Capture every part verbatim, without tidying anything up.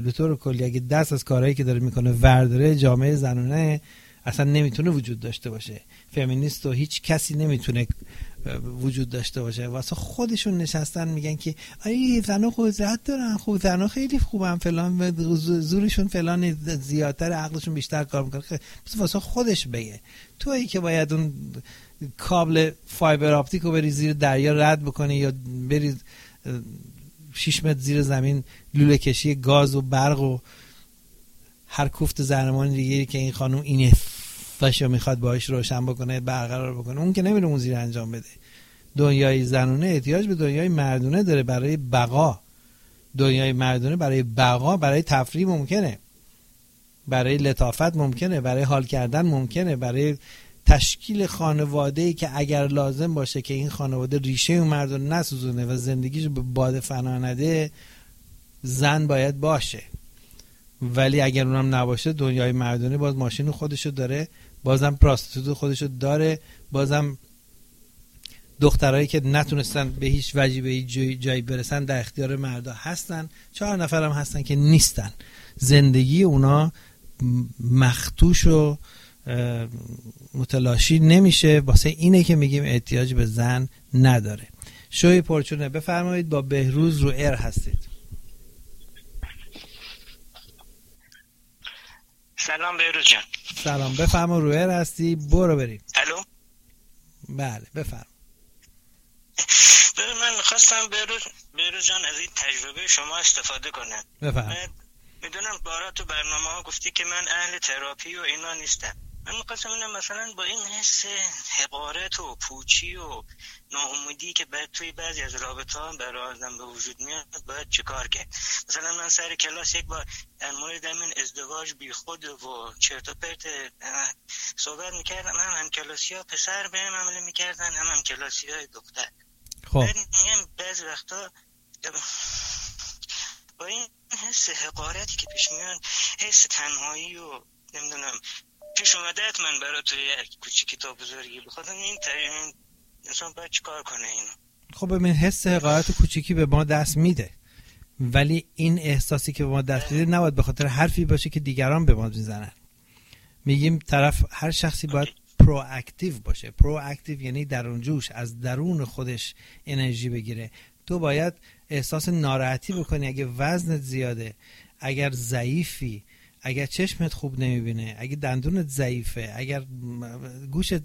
به طور کلی اگه دست از کارهایی که داره میکنه ورداره، جامعه زنانه اصلا نمیتونه وجود داشته باشه. فمینیست و هیچ کسی نمیتونه وجود داشته باشه. واسه خودشون نشستن میگن که آره زنا قدرت دارن، خوب زنا خیلی خوبن فلان، زورشون فلان زیادتر، عقلشون بیشتر کار میکنه. واسه خودش بگه. تویی که باید اون کابل فایبر آپتیک رو بری زیر دریا رد بکنی یا بری شش متر زیر زمین لوله کشی گاز و برق و هر کوفت زهرمار دیگری که این خانم اینه فاشو میخواد باهاش روشن بکنه، برقرار بکنه، اون که نمیره اون زیر انجام بده. دنیای زنونه احتیاج به دنیای مردونه داره برای بقا. دنیای مردونه برای بقا، برای تفریح ممکنه، برای لطافت ممکنه، برای حال کردن ممکنه، برای تشکیل خانواده‌ای که اگر لازم باشه که این خانواده ریشه اون مرد رو نسوزونه و زندگیشو به باد فنا نده، زن باید باشه. ولی اگر اونم نباشه، دنیای مردونه باز ماشین خودشو داره، بازم پراستیتوت خودشو داره، بازم دخترایی که نتونستن به هیچ وجهی به هیچ جایی برسن در اختیار مردا هستن. چهار نفر هم هستن که نیستن. زندگی اونا مختوش و متلاشی نمیشه. واسه اینه که میگیم احتیاج به زن نداره. شوی پرچونه بفرمایید. با بهروز رو ایر هستید. سلام بهروز جان. سلام، بفرما رو ایر هستی، برو بریم. الو. بله بفرم. ببین من میخواستم بهروز بهروز جان از این تجربه شما استفاده کنم. بفرم. میدونم بارا تو برنامه ها گفتی که من اهل تراپی و اینا نیستم. من میخواستم اینم مثلا با این حس حقارت و پوچی و ناامیدی که بعد توی بعضی از رابطه ها برای آدم به وجود میاد باید چه کار کرد. مثلا من سر کلاس یک بار در مورد همین ازدواج بی خود و چرت و پرت صحبت میکردم. هم هم کلاسی ها پسر بهم حمله میکردن، هم هم کلاسی های دختر. خب میگم بعضی وقتا با این حس حقارتی که پیش میاد، حس تنهایی و نمیدونم پیش اومده من برای توی یک کوچیکی تا بزرگی بخاطر این ترین انسان باید چی کار کنه اینو. خب ببین، حس حقارت کوچیکی به ما دست میده، ولی این احساسی که به ما دست میده نباید به خاطر حرفی باشه که دیگران به ما میزنن. میگیم طرف، هر شخصی باید پرواکتیو باشه. پرواکتیو یعنی درون جوش، از درون خودش انرژی بگیره. تو باید احساس ناراحتی بکنی اگه وزنت زیاده، اگر ضعیفی، اگر چشمت خوب نمیبینه، اگه دندونت ضعیفه، اگر گوشت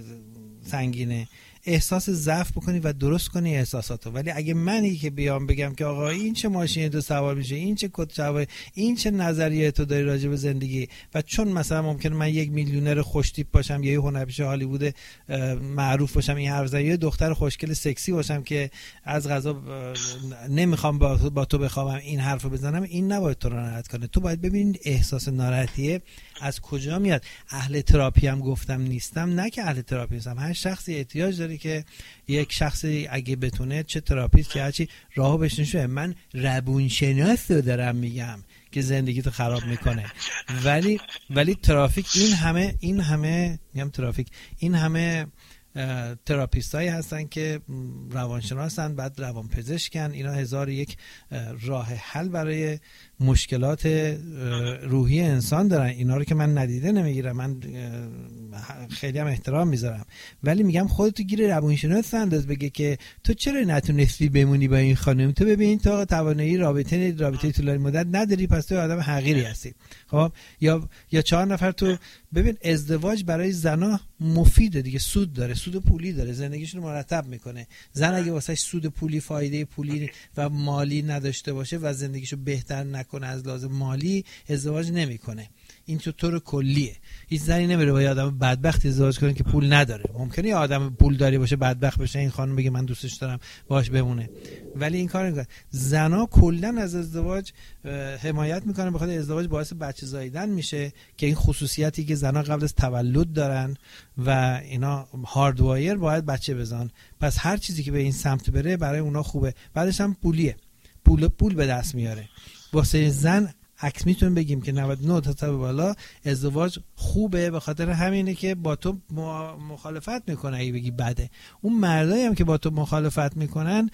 سنگینه، احساس ضعف بکنی و درست کنی احساساتو. ولی اگه منی که بیام بگم که آقا این چه ماشینی تو سوار میشه، این چه کت سوار، این چه نظریه تو داری راجع به زندگی، و چون مثلا ممکنه من یک میلیونر خوش تیپ باشم، یه هنرپیشه هالیوود معروف باشم، این حرف زدن، یه دختر خوشگل سکسی باشم که از قضا نمیخوام با, با تو بخوابم، این حرفو بزنم، این نباید تو رو ناراحت کنه. تو باید ببینید احساس ناراحتیه از کجا میاد. اهل تراپی هم گفتم نیستم، نه که اهل تراپی نیستم. هر شخصی احتیاج داره که یک شخصی اگه بتونه، چه تراپیست چه هرچی، راهو بهش نشونه. من روانشناس رو دارم میگم که زندگیتو خراب میکنه، ولی ولی ترافیک این همه این همه میگم ترافیک این همه تراپیست هایی هستن که روانشناسن، بعد روانپزشکن، اینا هزار یک راه حل برای مشکلات روحی انسان دارن. اینا رو که من ندیده نمیگیرم، من خیلی هم احترام میذارم، ولی میگم خودتو گیر روانشناس انداز، بگه که تو چرا نتونستی بمونی با این خانم، تو ببین تو توانایی رابطه رابطه طولانی مدت نداری، پس تو آدم حقیری هستی. خب یا یا چهار نفر تو ببین، ازدواج برای زنا مفیده دیگه، سود داره، سود پولی داره، زندگیشون رو مرتب میکنه. زن اگه واسهش سود پولی، فایده پولی و مالی نداشته باشه و زندگیشو بهتر نکنه از لحاظ مالی، ازدواج نمیکنه. این تو طور کلیه. هیچ زنی نمیره با یه آدم بدبخت ازدواج کنه که پول نداره. ممکنه یه آدم پول داری باشه بدبخت بشه، این خانم بگه من دوستش دارم باهاش بمونه، ولی این کار نمیکنه. زنا کلا از ازدواج حمایت میکنه، بخاطر ازدواج باعث بچه زاییدن میشه که این خصوصیتی که زنا قبل از تولد دارن و اینا هاردوایر باید بچه بزن. پس هر چیزی که به این سمت بره برای اونا خوبه. بعدش هم پولیه، پول پول به دست میاره. واسه زن عکس میتونیم بگیم که نود و نه تا به بالا ازدواج خوبه، به خاطر همینه که با تو مخالفت میکنه. اگه بگی بده، اون مردایی هم که با تو مخالفت میکنن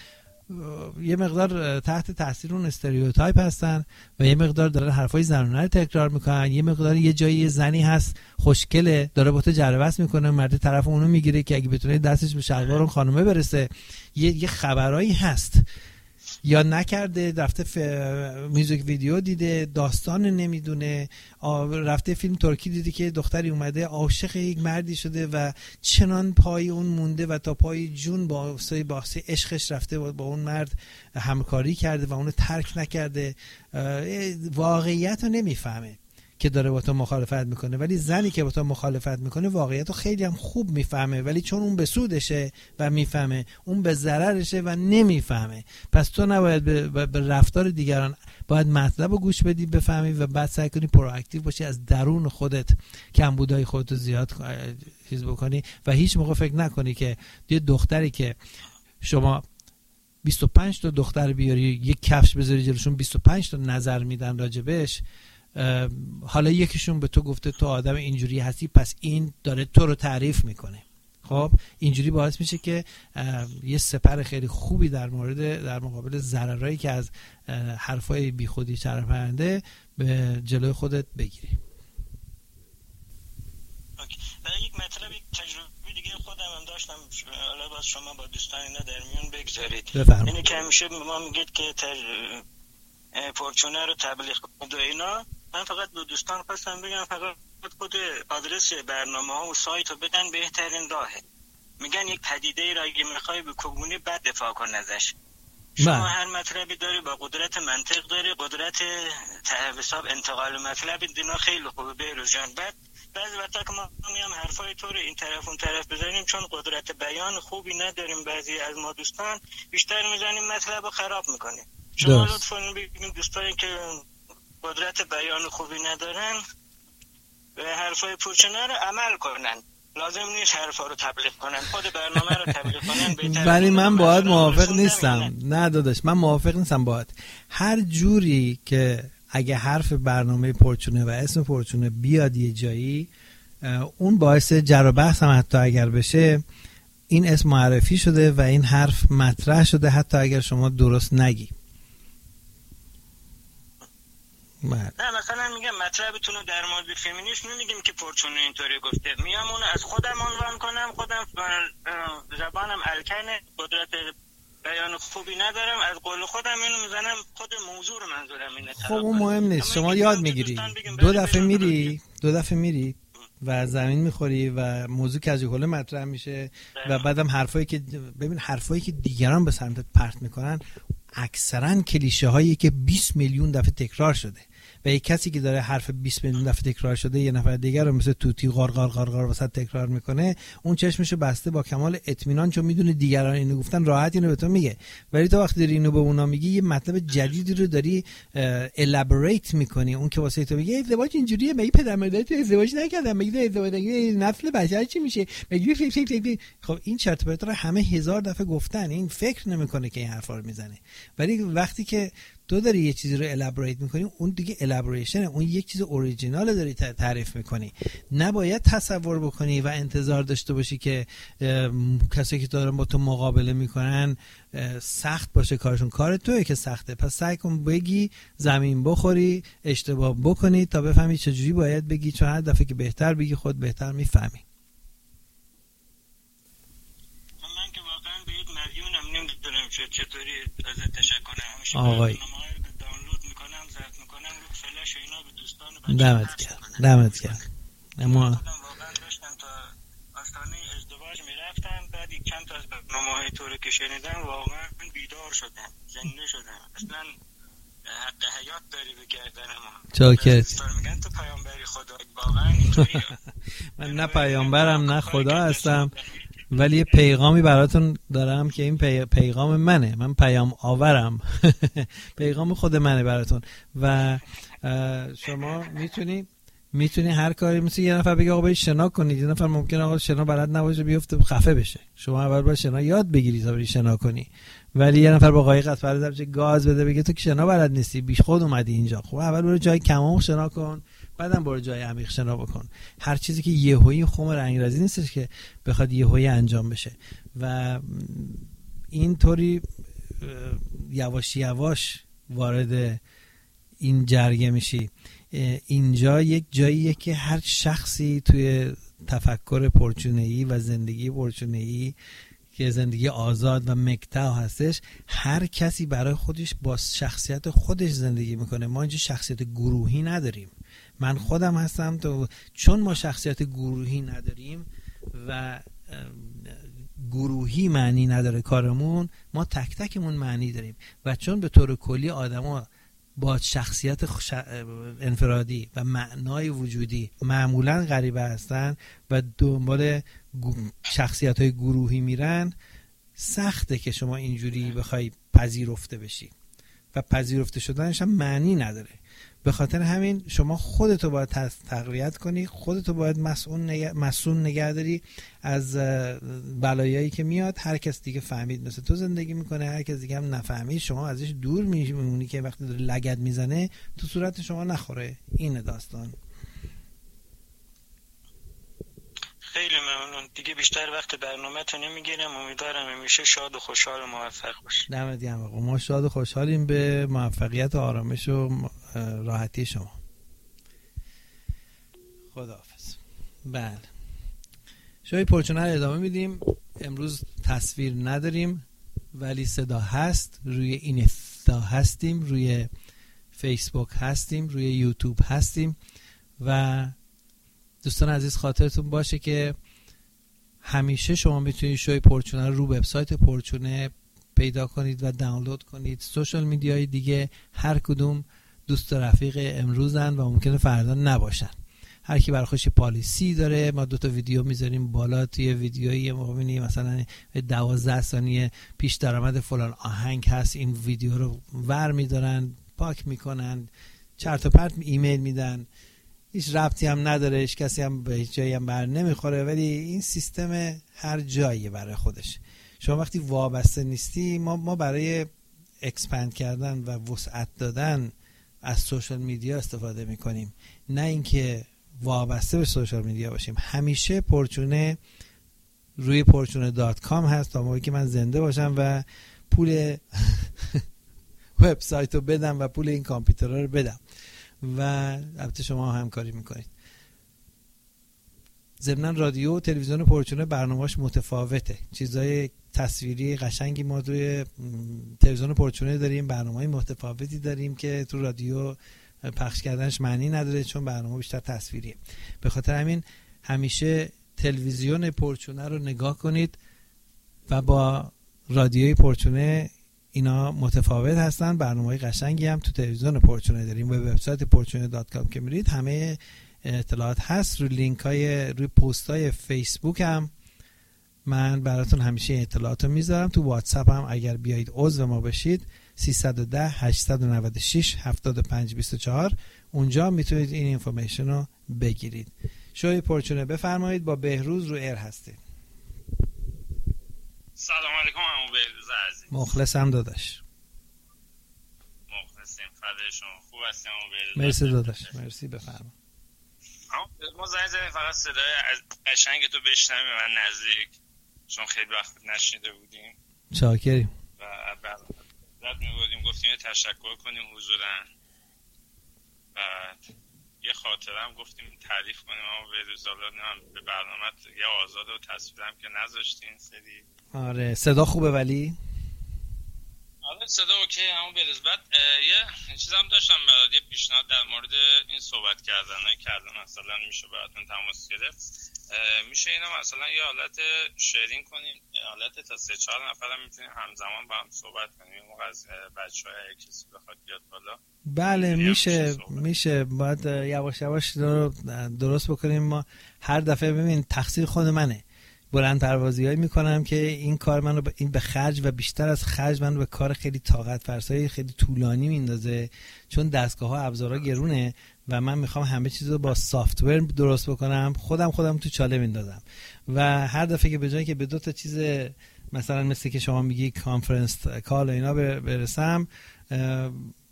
یه مقدار تحت تاثیر اون استریوتایپ هستن و یه مقدار دارن حرفای زنونه رو تکرار میکنن، یه مقدار یه جایی یه زنی هست خوشگله داره با تو جر و بحث میکنه، مرد طرف اونو میگیره که اگه بتونه دستش به شلوار اون خانومه برسه، یه یه خبرایی هست یا نکرده، رفته ف... میوزیک ویدیو دیده، داستان نمیدونه، رفته فیلم ترکی دیده که دختری اومده عاشق یک مردی شده و چنان پای اون مونده و تا پای جون با واسه باعث عشقش رفته و با اون مرد همکاری کرده و اونو ترک نکرده. واقعیت رو نمیفهمه که داره با تو مخالفت میکنه، ولی زنی که با تو مخالفت میکنه واقعیت رو خیلی هم خوب میفهمه، ولی چون اون به سودشه و میفهمه، اون به ضررشه و نمیفهمه. پس تو نباید به, به رفتار دیگران، باید مطلب رو گوش بدی بفهمی و بعد سعی کنی پرواکتیو باشی، از درون خودت کمبودهای خودت رو زیاد چیز بکنی و هیچ موقع فکر نکنی که یه دختری که شما بیست و پنج تا دختر بیاری یک کفش بذاری جلوشون بیست و پنج تا نظر میدن راجبش، حالا یکیشون به تو گفته تو آدم اینجوری هستی پس این داره تو رو تعریف میکنه، خب اینجوری باعث میشه که یه سپر خیلی خوبی در مورد در مقابل ضررایی که از حرفای بیخودی چرپنده به جلوی خودت بگیری. برای یک مطلب یک تجربه دیگه خودم هم داشتم، حالا باز شما با دوستان اینا در میون بگذارید. اینه که همیشه ما میگید که تج... پورچونه رو تبلیغ کنید و اینا، من فقط به دوستان خواستم بگم فقط خود آدرس برنامه ها و سایت رو بدن، بهترین راهه. میگن یک پدیده ای را اگه میخوای به کگونی بد دفاع کن ازش. شما هر مطلبی داری با قدرت منطق داری، قدرت حساب انتقال مطلب دینا خیلی خوبه بهروز جان. بعد بعضی وقتا که ما میام حرفای تو رو این طرف اون طرف بزنیم، چون قدرت بیان خوبی نداریم، بعضی از ما دوستان بیشتر میزنیم مطلب رو خراب میکنیم. شما لطفاً بگید دوستانی که قدرت بیان خوبی ندارن به حرفای پورچونه رو عمل کنن، لازم نیست حرفا رو تبلیغ کنن، خود برنامه رو تبلیغ کنن بهتره. ولی من باهات موافق نیستم. نه داداش من موافق نیستم باهات. هر جوری که اگه حرف برنامه پورچونه و اسم پورچونه بیاد یه جایی، اون باعث جر و بحث هم حتی اگر بشه، این اسم معرفی شده و این حرف مطرح شده حتی اگر شما درست نگی. نه مثلا میگم مطلبتون رو در مورد فمینیسم نمیگیم که پورچونه اینطوری گفته، میام اون از خودم عنوان کنم، خودم زبانم الکنه، قدرت بیان خوبی ندارم، از قول خودم اینو میزنم، خود موضوع رو منظورم اینه. خب اون مهم نیست، شما یاد میگیری، دو دفعه میری دو دفعه میری و زمین میخوری و موضوع که از کل مطرح میشه و بعدم حرفایی که ببین حرفایی که دیگران به سمتت پرت میکنن اکثرا کلیشه هایی که بیست میلیون دفعه تکرار شده و یک کسی که داره حرف بیست میلیون دفعه تکرار شده یه نفر دیگر رو مثل توتی غار غار غار غار واسه تکرار میکنه، اون چشمشو بسته با کمال اطمینان، چون میدونه دیگران اینو گفتن راحت اینو به تو میگه. ولی تو وقتی داری اینو به اونا میگی یه مطلب جدیدی رو داری الابریت میکنی، اون که واسه تو میگه ازدواج اینجوریه، مگه پدر مادرت ازدواج نکردن، مگه ازدواج نسل بشر چی میشه، مگه خب این چرت و پرتا رو همه هزار دفعه گفتن، این فکر نمیکنه که این حرفا رو میزنه. ولی وقتی که تو داری یه چیزی رو الابریت میکنی، اون دیگه الابریشنه، اون یک چیز اوریجینال داری تعریف میکنی. نباید تصور بکنی و انتظار داشته باشی که کسی که دارن با تو مقابله میکنن سخت باشه کارشون. کار توئه که سخته، پس سعی کن بگی، زمین بخوری، اشتباه بکنی تا بفهمی چجوری باید بگی، چون هر دفعه که بهتر بگی خود بهتر میفهمی. من که واقعا به یک مدیونم نمیدونم چطوری ازت تشکر کنم. آقای دانلود میکنم، ضبط میکنم رو فلش و اینا به دوستان و دمت گرم دمت گرم. اما خودم واقعا داشتم تا آستانه ازدواج میرفتم، بعد چند تا از برنامه‌های تو رو که شنیدم واقعا بیدار شدم، زنده شدم. اصلا حق حیات داری به گردن ما. چاکرت. میگن تو پیامبری خدا، واقعا اینطوریه. من نه پیامبرم نه خدا هستم، ولی یه پیغامی براتون دارم که این پی... پیغام منه، من پیام آورم. پیغام خود منه براتون و شما میتونی میتونی هر کاری، مثل یه نفر بگه آقا برید شنا کنید، یه نفر ممکنه آقا شنا بلد نباشه بیفته خفه بشه، شما اول باید شنا یاد بگیری تا بری شنا کنی. ولی یه نفر با قایق از فرض گاز بده بگه تو که شنا بلد نیستی، بیش خود اومدی اینجا، خب اول برو جای کمام شنا کن، بعدم برو جای عمیق شنا بکن. هر چیزی که یهویی خم رنگرزی نیستش که بخواد یهویی انجام بشه و اینطوری یواش یواش وارد این جرگه میشی. اینجا یک جاییه که هر شخصی توی تفکر پرچونه‌ای و زندگی پرچونه‌ای که زندگی آزاد و مکتاو هستش، هر کسی برای خودش با شخصیت خودش زندگی میکنه. ما اینجا شخصیت گروهی نداریم. من خودم هستم، تو چون ما شخصیت گروهی نداریم و گروهی معنی نداره کارمون، ما تک تکمون معنی داریم. و چون به طور کلی آدما با شخصیت انفرادی و معنای وجودی معمولا غریبه هستن و دنبال شخصیت‌های گروهی میرن، سخته که شما اینجوری بخوای پذیرفته بشی و پذیرفته شدنش هم معنی نداره. به خاطر همین شما خودتو باید تقویت کنی، خودتو باید مسئول نگه، مسئول نگه داری از بلایایی که میاد. هر کس دیگه فهمید مثل تو زندگی میکنه، هر کس دیگه هم نفهمید شما ازش دور میمونی که وقتی داره لگد میزنه تو صورت شما نخوره. اینه داستان. خیلی ممنون. دیگه بیشتر وقت برنامه تو نمیگیرم. امیدوارم همیشه شاد و خوشحال و موفق باشی. دمت گرم آقا. ما شاد و خوشحالیم به موفقیت و آرامش و راحتی شما. خداحافظ. بله، شوی پرچونه رو ادامه میدیم. امروز تصویر نداریم ولی صدا هست. روی اینستا هستیم، روی فیسبوک هستیم، روی یوتیوب هستیم. و دوستان عزیز خاطرتون باشه که همیشه شما میتونید شوی پرچونه رو رو وبسایت پرچونه پیدا کنید و دانلود کنید. سوشال میدیای دیگه هر کدوم دوست و رفیق امروزن و ممکنه فردا نباشن. هر کی برای خودش پالیسی داره. ما دو تا ویدیو میذاریم بالا. توی ویدیویی ما می‌بینیم مثلا دوازده ثانیه پیش درآمد فلان آهنگ هست، این ویدیو رو ور میدارن، پاک میکنن، چرت و پرت ایمیل میدن، هیچ ربطی هم نداره، هیچ کسی هم به هیچ جایی هم بر نمیخوره. ولی این سیستم هر جایی برای خودش. شما وقتی وابسته نیستی، ما ما برای اکسپند کردن و وسعت دادن از سوشال میدیا استفاده میکنیم، نه اینکه وابسته به سوشال میدیا باشیم. همیشه پرچونه روی پرچونه دات کام هست تا موقعی که من زنده باشم و پول وبسایت رو بدم و پول این کامپیوترها رو بدم. و البته شما همکاری میکنید. ضمناً رادیو و تلویزیون پرچونه برنامه‌اش متفاوته. چیزای تصویری قشنگی ما توی تلویزیون پرچونه داریم، برنامه‌های متفاوتی داریم که تو رادیو پخش کردنش معنی نداره چون برنامه بیشتر تصویریه. به خاطر همین همیشه تلویزیون پرچونه رو نگاه کنید و با رادیوی پرچونه اینا متفاوت هستن. برنامه‌های قشنگی هم تو تلویزیون پرچونه داریم. و وبسایت پرچونه دات کام که میرید همه اطلاعات هست. روی لینک های روی پست های فیسبوک هم من براتون همیشه اطلاعات رو میذارم. تو واتساپ هم اگر بیایید عضو ما بشید سیصد و ده هشتصد و نود و شش هفتاد و پنج بیست و چهار، اونجا میتونید این اینفورمیشن رو بگیرید. شوی پرچونه بفرمایید. با بهروز رو ایر هستید. سلام علیکم عمو بهروز عزیز. مخلصم داداش. مخلصیم. فدای شما. خوب هستم عمو بهروز؟ مرسی داداش. مرسی. بفرما. ما زنگ زدیم فقط صدای قشنگ تو بشنویم من نزدیک، چون خیلی وقت نشنیده بودیم. چاکریم. و بعد می‌بودیم گفتیم تشکر کنیم حضوراً. بعد یه خاطره هم گفتیم تعریف کنیم اما به روزالات هم به برنامه یه آزاد و تصویرم که نذاشتین سری. آره صدا خوبه ولی آره صدا اوکی. همون بریز. بعد یه چیز هم داشتم برات، یه پیشنهاد در مورد این صحبت کردن کردن مثلا میشه براتون تماس گرفت. میشه اینا مثلا یه حالت شیرینگ کنیم، حالت تا سه چهار نفر هم میتونیم همزمان با هم صحبت کنیم. این موقع از بچه‌ها کسی بخواد بیاد بالا. بله میشه میشه باید یواش یواش درست بکنیم. ما هر دفعه ببین تقصیر خود منه، بلند پروازیایی میکنم که این کار منو ب... این به خرج و بیشتر از خرج منو به کار خیلی طاقت فرسای خیلی طولانی میندازه، چون دستگاه ها ابزارها گرونه و من میخوام همه چیز رو با سافت ویر درست بکنم. خودم خودم تو چاله میندازم و هر دفعه که به جای که به دو تا چیز مثلا مثل که شما میگی کانفرنس کال و اینا برسم،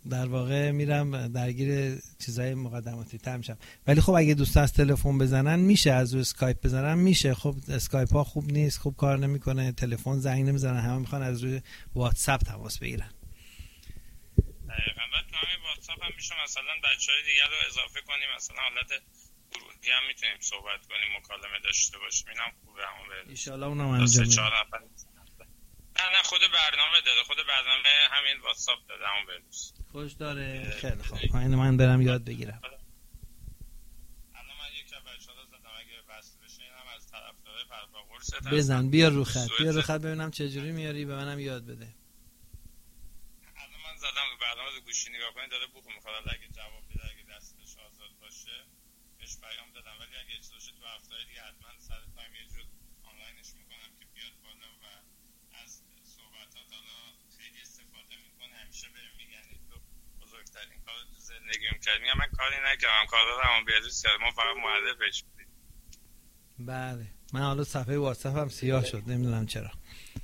در واقع میرم درگیر چیزای مقدماتی تر میشم. ولی خب اگه دوستان از تلفن بزنن میشه، از روی اسکایپ بزنن میشه. خب اسکایپ ها خوب نیست، خوب کار نمیکنه، تلفن زنگ نمیزنن، همه میخوان از روی واتساپ تماس بگیرن. دقیقاً. بعد تو همین واتساپ هم میشه مثلا بچهای دیگه رو اضافه کنیم، مثلا حالت گروهی هم میتونیم صحبت کنیم، مکالمه داشته باشیم. اینم خوبه. همون ان شاء الله اونم انجام میدیم. نه نه خود برنامه داره، خود برنامه همین واتساپ داره همون بروز. خوش داره. خیلی خوب. من من برم یاد بگیرم. الان من یک تا بچه‌ها زدم، اگه وصل بشه اینم از طرفدارای پرپاگورس بزن بیا رو خط، بیا رو خط ببینم چه جوری میاری، به منم یاد بده. الان من زدم رو برنامه رو گوشی نگاه کنید داره بوق می‌خوره، اگه جواب بده اگه دستش آزاد باشه بهش پیام دادم، ولی اگه اجازه باشه تو هفته‌های دیگه حتما سر تایم یه جور آنلاینش می‌کنم که بیاد بالا و از صحبتات حالا خیلی استفاده می‌کنه. همیشه بهم میگن تو بزرگترین کار تو زندگیم کردی. میگم من کاری نکردم، کارا رو همون بیادوس کردم، ما فقط معرفش بودیم. بله من حالا صفحه واتساپ هم سیاه شد، نمیدونم چرا.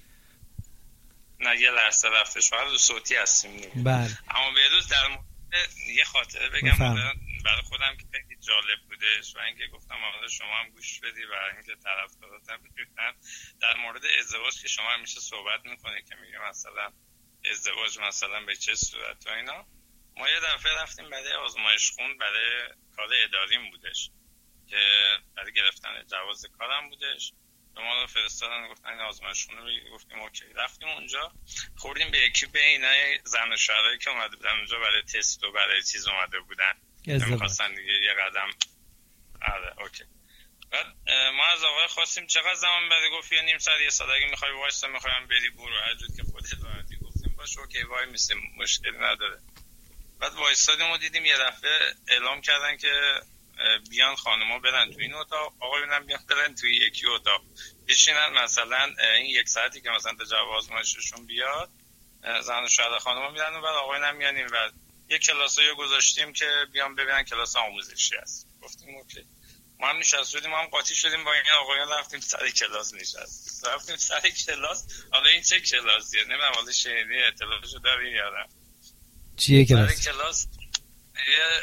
نه یه لحظه رفتش، فقط رو صوتی هستیم. بله. اما بیادوس در مورد یه خاطره بگم برای خودم که خیلی جالب بودش و اینکه گفتم حالا شما هم گوش بدی و اینکه طرفداراتم بدونن. در مورد ازدواج که شما همیشه صحبت میکنه که میگه مثلا ازدواج مثلا به چه صورت و اینا، ما یه دفعه رفتیم برای آزمایش خون برای کار اداریم بودش که برای گرفتن جواز کارم بودش. ما رو فرستادن گفتن این آزمایش خون رو، گفتیم اوکی. رفتیم اونجا خوردیم به اکیپ اینا زن و شوهرایی که اومده بودن اونجا برای تست و برای چیز اومده بودن، می‌خواستن دیگه یه قدم. آره اوکی. بعد ما از آقای خواستیم چقدر زمان بره، گفت یه نیم ساعت یه ساعت، اگه می‌خوای وایسا می‌خوام بری برو هر جور که خودت راحتی. گفتیم باشه اوکی وای میسیم مشکلی نداره. بعد وایسادیم و دیدیم یه دفعه اعلام کردن که بیان خانم‌ها برن تو این اتاق، آقایونم بیان برن توی یکی اتاق بشینن. مثلا این یک ساعتی که مثلا تا جواب آزمایششون بیاد زن و شوهر خانم‌ها میرن و بعد آقایونم میان این بعد یک کلاسایی گذاشتیم که بیان ببینن کلاس آموزشی است. گفتیم اوکی. ما هم نشستیم، ما هم قاطی شدیم با این آقایان، رفتیم سر کلاس نشستیم. رفتیم سر کلاس. حالا این چه کلاسیه نمیدونم، حالا شنیدی اطلاعشو داری یادم چیه کلاس؟ سر کلاس یه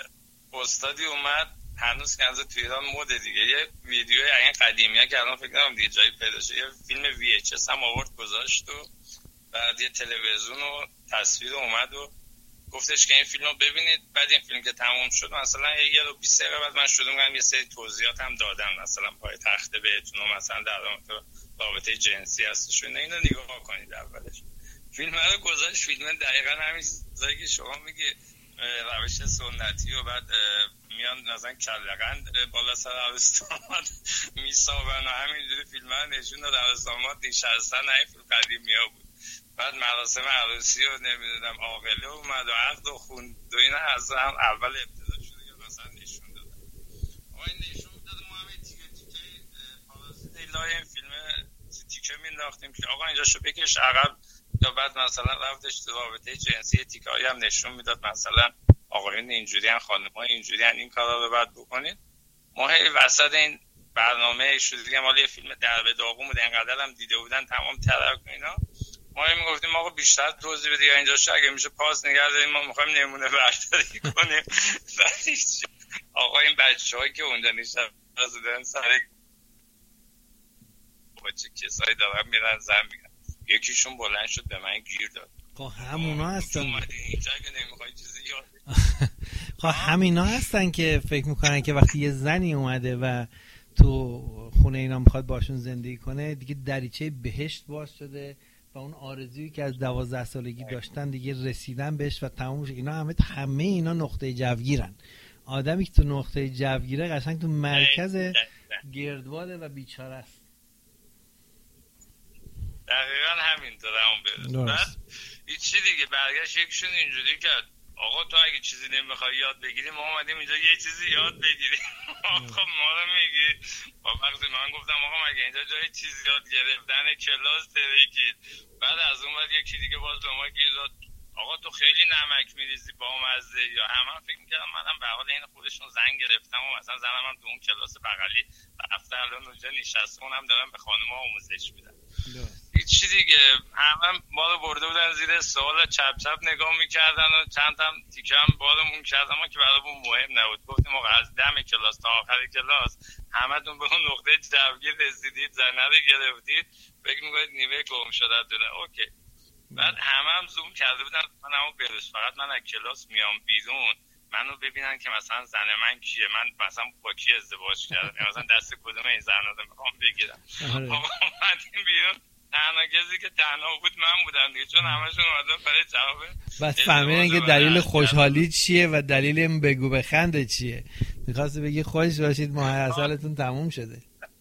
استادی اومد، هنوز که از تو ایران مود دیگه، یه ویدیو این قدیمیه که الان فکر کنم دیگه جایی پیدا شده، یه فیلم وی اچ اس هم آورد گذاشت و بعد یه تلویزیون و تصویر اومد و گفتش که این فیلمو ببینید. بعد این فیلم که تموم شد مثلا یه رو بیست دقیقه بعد من شروع کردم یه سری توضیحات هم دادم، مثلا پای تخته بهتون مثلا در مورد رابطه جنسی هستش و اینو نگاه کنید. اولش فیلم رو گذاشت، فیلم دقیقاً همین چیزایی که شما میگی روش سنتی و بعد میان مثلا کلقند بالا سر عروس‌داماد میسابن و همینجوری فیلم ها نشون داد عروس‌داماد نشستن. این فیلم قدیمی ها بود. بعد مراسم عروسی و نمیدونم عاقله اومد و عقد و خوند و اینا از هم اول ابتدا شده که مثلا نشون دادن. آقا این نشون داده ما همه تیکه تیکه پارازیت لای این فیلم تیکه مینداختیم که آقا اینجا شو بکش عقب، یا بعد مثلا رفتش تو رابطه جنسی تیکایی هم نشون میداد مثلا آقایون اینجوری ان خانم‌ها اینجوری ان این کارا رو بعد بکنید. ما هی وسط این برنامه شروع مال یه فیلم درب داغون بود، اینقدر هم دیده بودن تمام ترک اینا. ما هی میگفتیم آقا بیشتر توضیح بده یا اینجا شو اگه میشه پاس نگه داریم ما میخوایم نمونه برداری کنیم. آقا این بچه‌هایی که اونجا نشستن سر با چه کسایی دارن میرن زن میگن، یکیشون بلند شد به من گیر داد. خب همونا هستن اینجا که نمیخوای چیزی یاد خب همینا هستن که فکر میکنن که وقتی یه زنی اومده و تو خونه اینا میخواد باشون زندگی کنه دیگه دریچه بهشت باز شده و اون آرزویی که از دوازده سالگی داشتن دیگه رسیدن بهش و تموم شد. اینا همه همه اینا نقطه جوگیرن. آدمی که تو نقطه جوگیره قشنگ تو مرکز گردواده و بیچاره است. دقیقا همینطوره همون برد. بعد چی دیگه برگشت یکشون اینجوری کرد آقا تو اگه چیزی نمیخوای یاد بگیری ما اومدیم اینجا یه چیزی یاد بگیریم. آقا ما رو میگی با وقتی من گفتم آقا مگه اینجا جای چیزی یاد گرفتن کلاس ترکید. بعد از اون بعد یکی دیگه باز به ما گیر داد آقا تو خیلی نمک میریزی با مزه، یا همه هم فکر میکردم منم به حال این خودشون زن گرفتم و مثلا زنم هم تو اون کلاس بغلی رفته الان اونجا نشسته اونم دارم به خانم‌ها آموزش میدم. هیچی دیگه، همه ما رو برده بودن زیر سوال، چپ چپ نگاه میکردن و چند تا تیکه هم بالمون کردن، ما که برامون مهم نبود. گفتیم آقا از دم کلاس تا آخر کلاس همتون به اون نقطه جوگیر رسیدید، زنه رو گرفتید، فکر میکنید نیمه گم شده دونه. اوکی. بعد همه هم زوم کرده بودن من همون برس، فقط من از کلاس میام بیرون منو ببینن که مثلا زن من کیه، من مثلا با کی ازدواج کردم، مثلا دست کدوم این زنا رو میخوام بگیرم. آقا اومدیم بیرون، تنها کسی که تنها بود من بودم دیگه، چون همشون اومدن برای جواب. بس فهمیدن که دلیل خوشحالی چیه و دلیل این بگو بخنده چیه. میخواسته بگی خوش باشید ماه عسلتون تموم شده.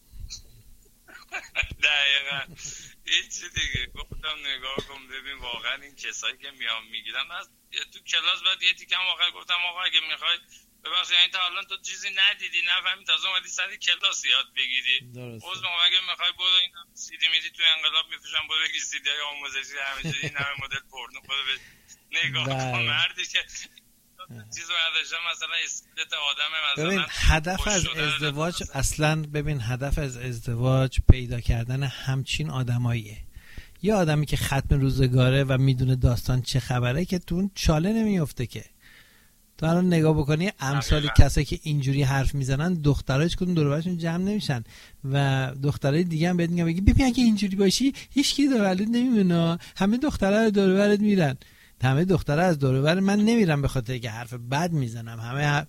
دقیقاً. هیچی دیگه. گفتم نگاه کن ببین واقعا این کسایی که میام میگیرن از تو کلاس بعد یه تیکم واقعا گفتم آقا اگه میخوای ببخشید یعنی تا الان تو چیزی ندیدی نفهمی تازه اومدی سر کلاس یاد بگیری. عذر میخوام اگه میخوای برو این سیدی میدی تو انقلاب میفروشن برو بگی سیدی های آموزشی همینجوری این همه مدل پورنو برو نگاه کن مردی که چیزو نداشتم مثلا اسکلت آدم مثلا. ببین هدف از ازدواج اصلا ببین هدف از ازدواج پیدا کردن همچین آدماییه. یه آدمی که ختم روزگاره و میدونه داستان چه خبره که تو اون چاله نمیفته که. تو الان نگاه بکنی امثال کسایی که اینجوری حرف میزنن دخترها هیچ کدوم دور و برشون جمع نمیشن و دخترای دیگه هم بهت میگن بگی ببین اگه اینجوری باشی هیچ کی دور و برت نمیمونه، همه دخترها دور و برت میرن. همه دخترها از دور و بر من نمیرن به خاطر که حرف بد میزنم، همه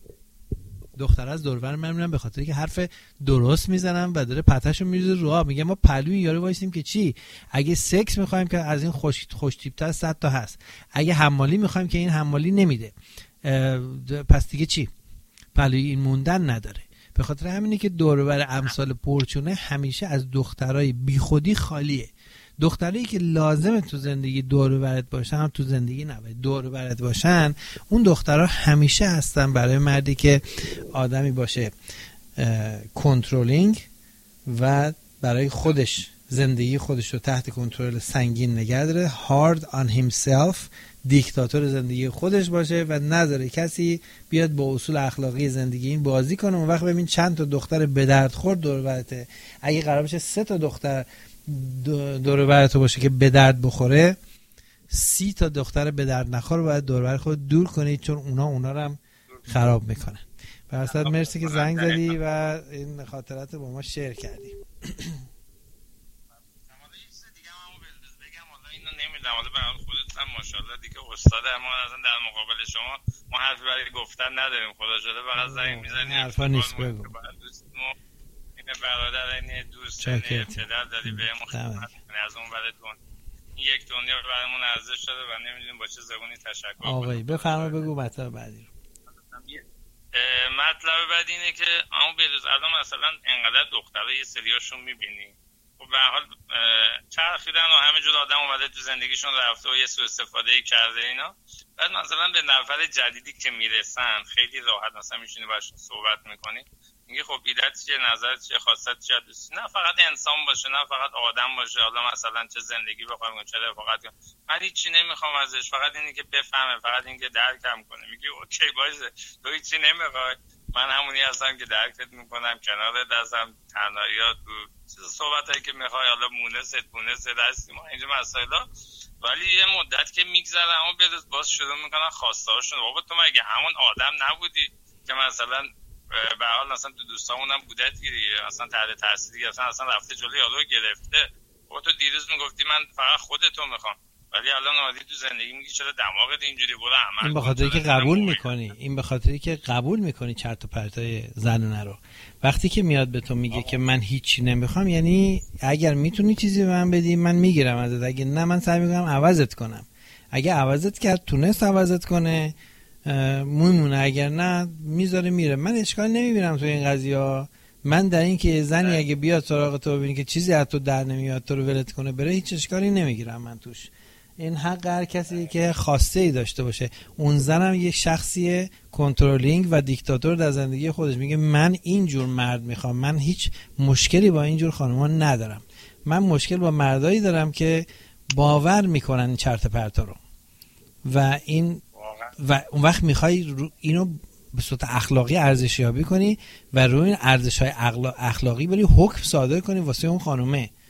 دخترها از دور و بر من میرن به خاطر که حرف درست میزنم و داره پتاشو میریزه رو آب. میگه ما پلوی یارو وایسیم که چی؟ اگه سکس میخوایم که از این خوش خوش تیپ‌تر صد تا هست، اگه حمالی میخوایم که این حمالی نمیده، پس دیگه چی؟ پلوی این موندن نداره. به خاطر همینه که دور و بر امثال پرچونه همیشه از دخترای بیخودی خالیه. دخترایی که لازمه تو زندگی دور و برت باشن هم تو زندگی نباید دور و برت باشن. اون دخترها همیشه هستن برای مردی که آدمی باشه کنترلینگ و برای خودش زندگی خودش رو تحت کنترل سنگین نگه داره، hard on himself، دیکتاتور زندگی خودش باشه و نذاره کسی بیاد با اصول اخلاقی زندگی این بازی کنه. اون وقت ببین چند تا دختر به درد خورد دور و برته. اگه قرار باشه سه تا دختر دور و بر تو باشه که به درد بخوره، سی تا دختر به درد نخور باید دور و بر خود دور کنید، چون اونا اونا رو هم خراب میکنن. برصد مرسی که زنگ زدی و این خاطرات با ما شیر کردی. حالا برای خودت هم ماشاءالله دیگه استاد، ما اصلا در مقابل شما ما حرفی برای گفتن نداریم، خدا شده فقط زنگ میزنیم. حرفا نیست بگو. این برادر این دوست این اعتدال دادی بهمون خدمت کنی از اون برای دون یک دنیا برامون ارزش داده و نمیدونیم با چه زبونی تشکر کنیم. آقای بفرما بگو مطلب بعدی رو. مطلب بعدی اینه که اما بروز الان مثلا انقدر دخترها یه سریاشون میبینی خب به هر حال چرخیدن و همه جور آدم اومده تو زندگیشون رفته و یه سوء استفاده کرده اینا، بعد مثلا به نفر جدیدی که میرسن خیلی راحت مثلا میشینی باشون صحبت میکنی، میگه خب ایدت چیه، نظرت چیه، خواستت چیه، دوستی نه فقط انسان باشه نه فقط آدم باشه، حالا مثلا چه زندگی بخوایم چه رفاقت کنیم، من هیچی نمیخوام ازش، فقط اینی که بفهمه، فقط این که درکم کنه. میگه اوکی باشه تو هیچی نمیخوای، من همونی هستم که درکت میکنم، کنارت هستم، تنهایی ها تو صحبتایی که میخوای، حالا مونست مونست هستیم اینجا مسائلا. ولی یه مدت که میگذره اما بیاد باز شروع میکنن خواسته هاشون. بابا تو مگه همون آدم نبودی که مثلا به حال مثلا تو دوستامون هم بودت دیگه، اصلا تحت تاثیر دیگه اصلا اصلا رفته جلوی یارو گرفته. بابا تو دیروز میگفتی من فقط خودتو میخوام، ولی الان اومدی تو زندگی میگی چرا دماغت اینجوری برو عمل. این به خاطری که قبول میکنی، این به خاطری که قبول میکنی چرت و پرتای زنونه رو. وقتی که میاد به تو میگه که من هیچی نمیخوام، یعنی اگر میتونی چیزی به من بدی من میگیرم ازت، اگه نه من سعی میکنم عوضت کنم. اگه عوضت کرد تونست عوضت کنه میمونه، اگر نه میذاره میره. من اشکال نمیبینم تو این قضیه. من در این که زنی اگه بیاد سراغ تو ببینی که چیزی از تو در نمیاد تو رو ولت کنه بره، هیچ اشکالی نمیگیرم من توش. این حق هر کسی که خواسته ای داشته باشه. اون زنم یک شخصیه کنترلینگ و دیکتاتور در زندگی خودش، میگه من اینجور مرد میخوام، من هیچ مشکلی با اینجور خانوما ندارم، من مشکل با مردایی دارم که باور میکنن چرت پرتا رو و این و اون وقت میخوای اینو به صورت اخلاقی ارزشیابی کنی و روی این ارزش‌های اخلاقی بری حکم صادر کنی واسه اون خانومه.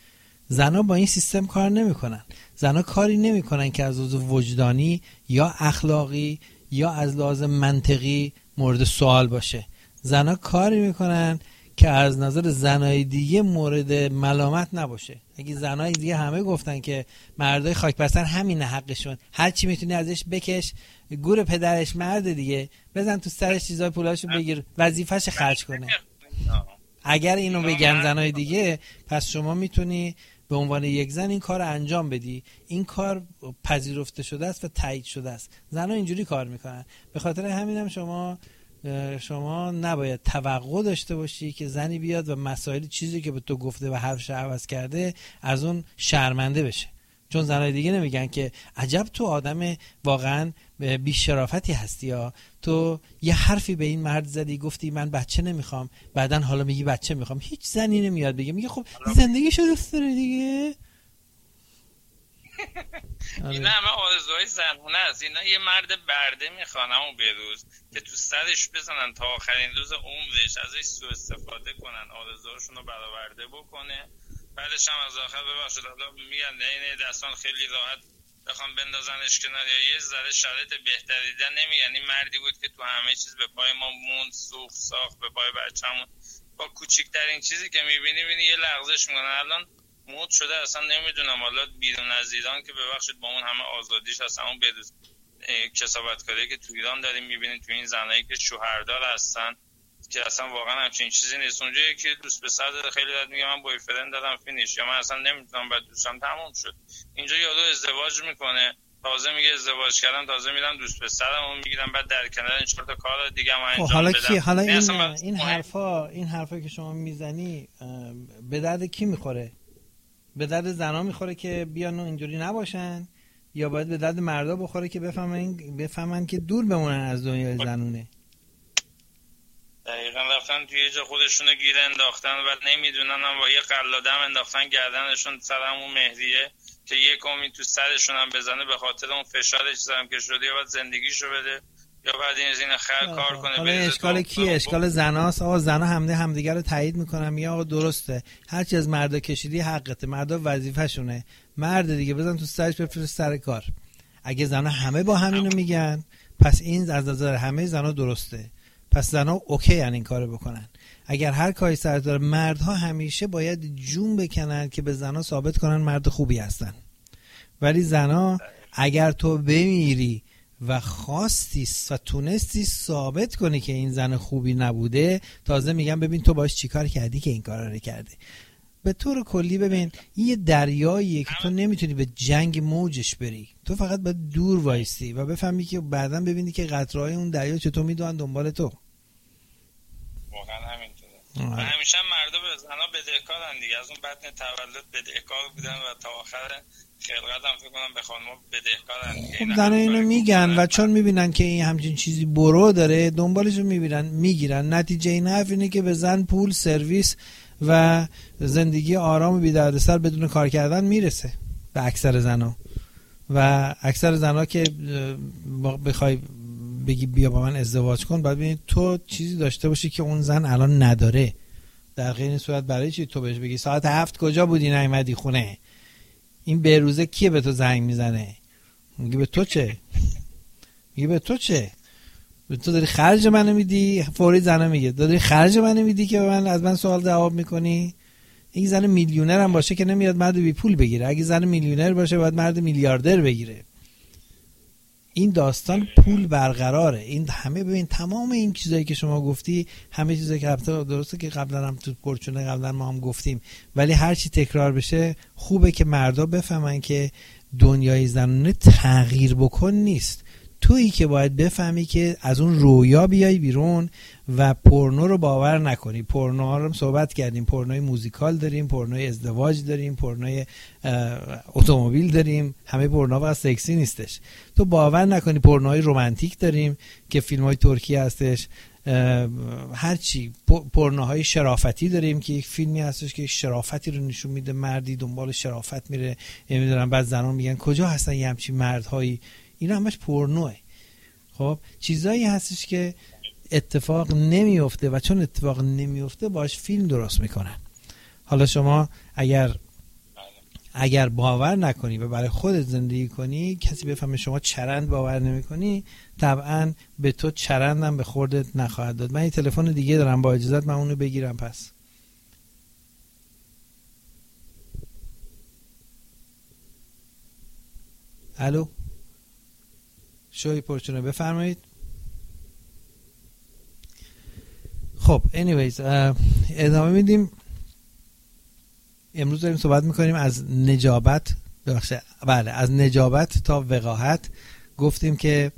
زنا با این سیستم کار نمیکنن. زنا کاری نمیکنن که از لحاظ وجدانی یا اخلاقی یا از لحاظ منطقی مورد سوال باشه. زنا کاری میکنن که از نظر زنای دیگه مورد ملامت نباشه. اگه زنای دیگه همه گفتن که مردای خاکبستر همین حقشون، هر چی میتونی ازش بکش، گور پدرش مرد دیگه، بزن تو سرش چیزای پولاشو بگیر، وظیفه‌ش خرج کنه. اگر اینو بگن زنای دیگه، پس شما میتونی به عنوان یک زن این کار انجام بدی. این کار پذیرفته شده است و تایید شده است. زنها اینجوری کار میکنن. به خاطر همینم شما شما نباید توقع داشته باشی که زنی بیاد و مسائل چیزی که به تو گفته و حرفش عوض کرده از اون شرمنده بشه. چون زنای دیگه نمیگن که عجب تو آدم واقعا بی شرافتی هستی، یا تو یه حرفی به این مرد زدی گفتی من بچه نمیخوام، بعدن حالا میگی بچه میخوام. هیچ زنی نمیاد بگه، میگه خب زندگیشو دوست داره دیگه. اینا همه آرزوهای زنونه است. اینا یه مرد برده میخوان همون بروز که تو سرش بزنن تا آخرین روز عمرش ازش سوء استفاده کنن، آرزوهاشون رو برآورده بکنه. بعدش هم از آخر ببخشید حالا میگن نه دستان خیلی راحت بخوام بندازنش کنار یا یه ذره شرایط بهتری دیدن. نمیگن این مردی بود که تو همه چیز به پای ما موند، سوخت ساخت به پای بچه‌مون. با کوچکترین چیزی که میبینی ببینی یه لغزش میکنه. الان مود شده اصلا نمیدونم حالا بیرون از ایران که ببخشید با اون همه آزادیش هست، اون بدوز کسابتکاری که تو ایران داریم میبینیم، تو این زنایی که شوهردار هستن که اصلا واقعا همچین چیزی نیست. اونجا یکی دوست پسر داره خیلی راحت میگه من بویفرند دارم فینیش، یا من اصلا نمیتونم بعد دوستم تموم شد. اینجا یارو ازدواج میکنه، تازه میگه ازدواج کردم، تازه میرم دوست پسرمو میگیرم، بعد در کنار این چهار تا کار دیگه هم انجام حالا بدم. کی حالا این این مهم... حرفا این حرفا که شما میزنی به درد کی میخوره؟ به درد زنا میخوره که بیان اینجوری نباشن، یا باید به درد مردا بخوره که بفهمن بفهمن که دور بمونن از دنیای زنونه؟ دقیقا رفتن توی یه جا خودشونو گیر انداختن و نمیدونن هم با یه قلادم انداختن گردنشون سر همون مهریه که یک امید تو سرشون هم بزنه به خاطر اون فشار چیزی هم که شده، یا باید زندگیشو بده یا بعد این از این خر کار کنه. حالا اشکال کیه؟ اشکال زناست. آقا زنا همده همدیگه رو تایید میکنن، میگه آقا درسته هر چی از مردا کشیدی حقته، مردا وظیفه‌شونه، مرد دیگه بزن تو سرش بفرست سر کار. اگه زنا همه با همینو میگن پس این از نظر همه زنا درسته، پس زنا اوکی ان این کارو بکنن. اگر هر کاری سر داره، مردها همیشه باید جون بکنن که به زنا ثابت کنن مرد خوبی هستن. ولی زنا اگر تو بمیری و خواستی و تونستی ثابت کنی که این زن خوبی نبوده، تازه میگم ببین تو باش چیکار کردی که این کارا رو کرده. به طور کلی ببین این یه دریاییه که تو نمیتونی به جنگ موجش بری، تو فقط باید دور وایستی و بفهمی که بعداً ببینی که قطره‌های اون دریا چطور میدونن دنبال تو. واقعا همینطوره. و همیشه مردا به زنا بدهکارن دیگه، از اون بطن تولد بدهکار بودن و تا آخر خلقت هم فکر کنم به خانم‌ها بدهکارن دیگه. خب زنا اینو میگن و چون میبینن که این همچین چیزی برو داره دنبالشو میبینن میگیرن. نتیجه این حرف اینه که به زن پول، سرویس و زندگی آرام و بی دردسر بدون کار کردن میرسه به اکثر زنا. و اکثر زنا که بخوای بگی بیا با من ازدواج کن، باید ببینید تو چیزی داشته باشی که اون زن الان نداره. در غیر این صورت برای چی تو بهش بگی ساعت هفت کجا بودی نیومدی خونه؟ این بهروزه کیه به تو زنگ میزنه؟ میگه به تو چه؟ میگه به تو چه؟ به تو داری خرج منو میدی؟ فوری زنه میگه داری خرج منو میدی که به من از من سوال جواب میکنی؟ این زن میلیونر هم باشه که نمیاد مرد بی پول بگیره. اگه زن میلیونر باشه باید مرد میلیاردر بگیره. این داستان پول برقراره. این همه ببین تمام این چیزایی که شما گفتی همه چیزایی که قبلا درسته که قبلا هم تو پرچونه قبلا ما هم گفتیم، ولی هر چی تکرار بشه خوبه که مردا بفهمن که دنیای زنانه تغییر بکن نیست. تویی که باید بفهمی که از اون رویا بیای بیرون و پورنو رو باور نکنی. پورنوها رو صحبت کردیم، پورنوی موزیکال داریم، پورنوی ازدواج داریم، پورنوی اتومبیل داریم. همه پورنوها فقط سکسی نیستش. تو باور نکنی. پورنوهای رمانتیک داریم که فیلم‌های ترکی هستش، هرچی. پورنوهای شرافتی داریم که یک فیلمی هستش که شرافتی رو نشون میده، مردی دنبال شرافت میره، نمیدونم بعد زنان میگن کجا هستن یه همچین مردهایی. اینا همش پورنوه. خب چیزایی هستش که اتفاق نمیفته و چون اتفاق نمیفته باش فیلم درست میکنن. حالا شما اگر اگر باور نکنی و برای خودت زندگی کنی، کسی بفهمه شما چرند باور نمی کنی، طبعا به تو چرندم به خوردت نخواهد داد. من این تلفن دیگه دارم، با اجازت من اونو بگیرم. پس الو، شوی پرچونه، بفرمایید. خب anyways ادامه میدیم. امروز داریم صحبت میکنیم از نجابت، ببخشید بله از نجابت تا وقاحت. گفتیم که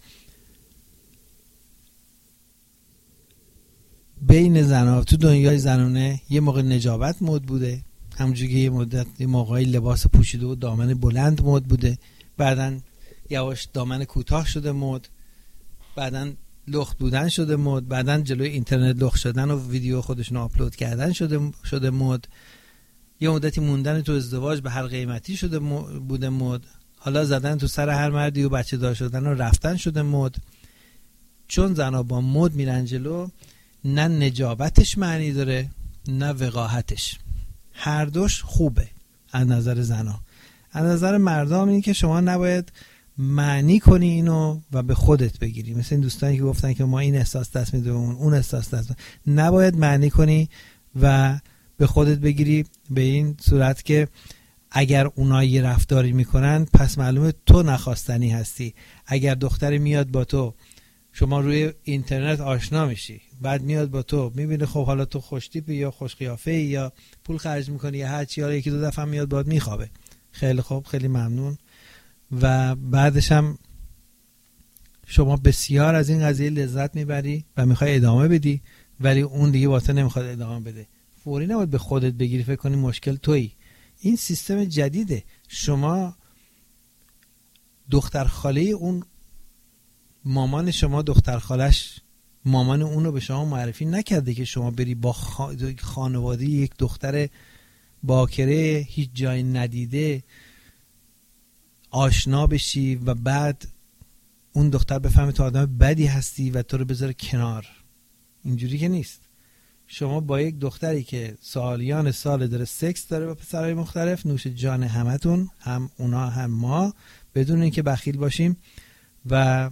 بین زنها تو دنیای زنانه یه موقع نجابت مد بوده، همونجوری که یه مدت یه موقعی لباس پوشیده و دامن بلند مد بوده، بعدن یواش دامن کوتاه شده مد، بعدن لخت بودن شده مد، بعدن جلوی اینترنت لخت شدن و ویدیو خودشون آپلود کردن شده شده مد، یه مدتی موندن تو ازدواج به هر قیمتی شده بوده مد، حالا زدن تو سر هر مردی و بچه دار شدن و رفتن شده مد. چون زنها با مد میرن جلو، نه نجابتش معنی داره نه وقاحتش، هر دوش خوبه از نظر زنها. از نظر مردم اینه که شما نباید معنی کنی اینو و به خودت بگیری، مثل این دوستانی که گفتن که ما این احساس دست میده اون اون احساس دست میده. نباید معنی کنی و به خودت بگیری به این صورت که اگر اونا یه رفتاری میکنن پس معلومه تو نخواستنی هستی. اگر دختری میاد با تو، شما روی اینترنت آشنا میشی، بعد میاد با تو میبینه خب حالا تو خوشتیپی یا خوش قیافه یا پول خرج میکنی یا هر چی، حالا یکی دو دفعه میاد باهات میخوابه، خیلی خوب، خیلی ممنون، و بعدش هم شما بسیار از این قضیه لذت میبری و میخوای ادامه بدی، ولی اون دیگه واسه نمیخواد ادامه بده. فوری نباید به خودت بگیری فکر کنی مشکل تویی. این سیستم جدیده. شما دختر خاله اون مامان شما، دختر خالش مامان اون رو به شما معرفی نکرده که شما بری با خانواده یک دختر باکره هیچ جای ندیده آشنا بشی و بعد اون دختر بفهمه تو آدم بدی هستی و تو رو بذاره کنار. اینجوری که نیست. شما با یک دختری که سالیان سال داره سکس داره با پسرهای مختلف، نوش جان همتون، هم اونا هم ما، بدون اینکه بخیل باشیم، و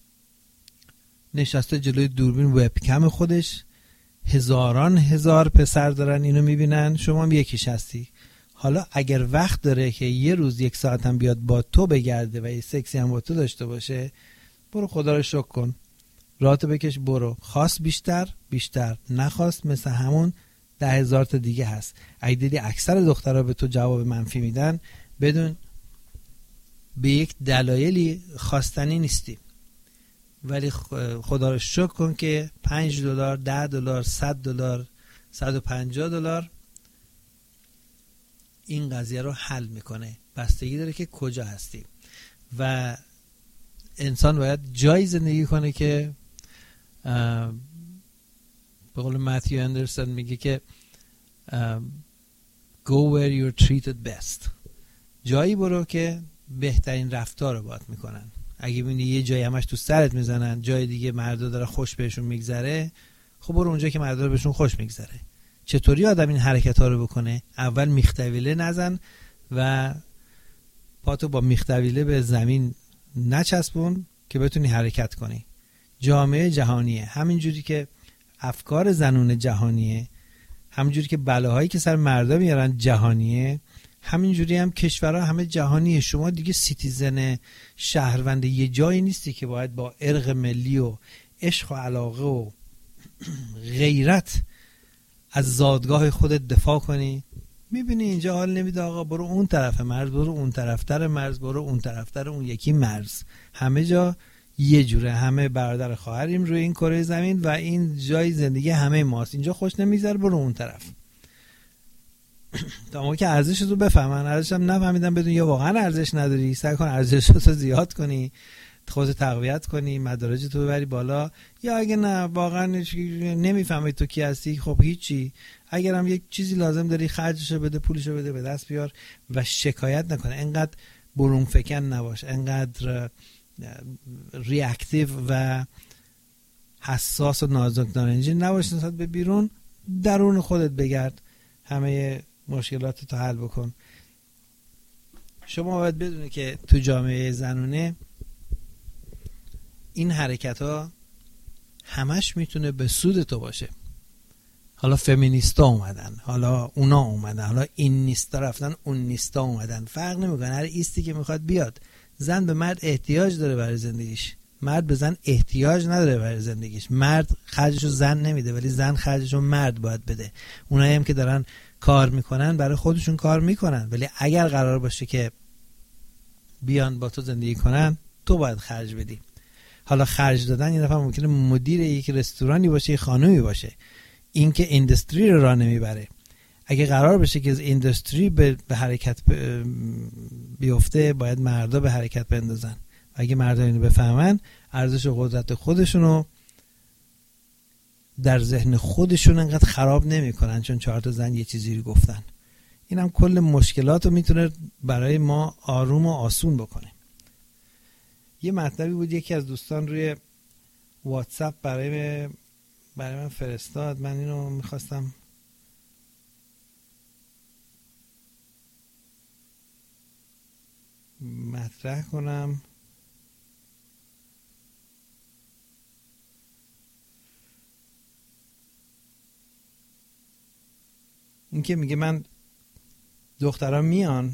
نشسته جلوی دوربین وبکم خودش، هزاران هزار پسر دارن اینو میبینن، شما هم یکیش هستی. حالا اگر وقت داره که یه روز یک ساعت هم بیاد با تو بگرده و یه سکسی هم با تو داشته باشه، برو خدا رو شکر کن، راحت بکش برو. خواست بیشتر بیشتر، نخواست مثل همون ده هزار تا دیگه هست. اگه دیدی اکثر دخترها به تو جواب منفی میدن، بدون به یک دلایلی خواستنی نیستی، ولی خدا رو شکر کن که پنج دلار، ده دلار، صد دلار، صد و پنجاه دلار این قضیه رو حل میکنه. بستگی داره که کجا هستی و انسان باید جایی زندگی کنه که به قول متیو اندرسون میگه که go where you're treated best. جایی برو که بهترین رفتار رو باید میکنن. اگه ببینی یه جایی همش تو سرت میزنن، جای دیگه مردا داره خوش بهشون میگذره، خب برو اونجا که مردا بهشون خوش میگذره. چطوری آدم این حرکت ها رو بکنه؟ اول میختویله نزن و پاتو با میختویله به زمین نچسبون که بتونی حرکت کنی. جامعه جهانیه، همینجوری که افکار زنون جهانیه، همینجوری که بلاهایی که سر مردا میارن جهانیه، همینجوری هم کشورها همه جهانیه. شما دیگه سیتیزن شهروند یه جایی نیستی که باید با ارق ملی و عشق و علاقه و غیرت از زادگاه خودت دفاع کنی. میبینی اینجا حال نمیده، آقا برو اون طرف مرز، برو اون طرفتر مرز، برو اون طرفتر اون یکی مرز. همه جا یه جوره، همه برادر خواهریم روی این کره زمین و این جای زندگی همه ماست. اینجا خوش نمیذاره، برو اون طرف. تا موقعی که ارزشش رو بفهمن، ارزشش هم نفهمیدن بدون یا واقعا ارزش نداری، سعی کن ارزشش رو زیاد کنی، خودت تقویت کنی، مدارجت رو ببری بالا. یا اگه نه واقعا نمیفهمی تو کی هستی، خب هیچی. اگر هم یک چیزی لازم داری خرجشو بده، پولشو بده، به دست بیار و شکایت نکنه. انقدر برون فکن نباش، انقدر ریاکتیو و حساس و نازک نارنجی نباش نسبت به بیرون. درون خودت بگرد، همه مشکلات تو حل بکن. شما باید بدونی که تو جامعه زنونه این حرکت ها همش میتونه به سود تو باشه. حالا فمینیستا اومدن، حالا اونا اومدن، حالا این نیستا رفتن، اون نیستا اومدن، فرق نمیکنه. هر ایستی که میخواد بیاد. زن به مرد احتیاج داره برای زندگیش، مرد به زن احتیاج نداره برای زندگیش. مرد خرجشو زن نمیده ولی زن خرجشو مرد باید بده. اونایی هم که دارن کار میکنن برای خودشون کار میکنن، ولی اگر قرار باشه که بیان با تو زندگی کنن تو باید خرج بدی. حالا خرج دادن یه نفر ممکنه مدیر یک رستورانی باشه، یک خانومی باشه، این که اینداستری رو راه نمیبره. اگه قرار بشه که اینداستری به, به حرکت بیفته باید مردا به حرکت بندازن. اگه مردا اینو بفهمن ارزش و قدرت خودشونو در ذهن خودشون انقدر خراب نمیکنن چون چهار تا زن یه چیزی رو گفتن. اینم کل مشکلات رو میتونه برای ما آروم و آسون بکنه. یه مطلبی بود یکی از دوستان روی واتساپ برای برای من فرستاد، من اینو میخواستم مطرح کنم. این که میگه من دختران میان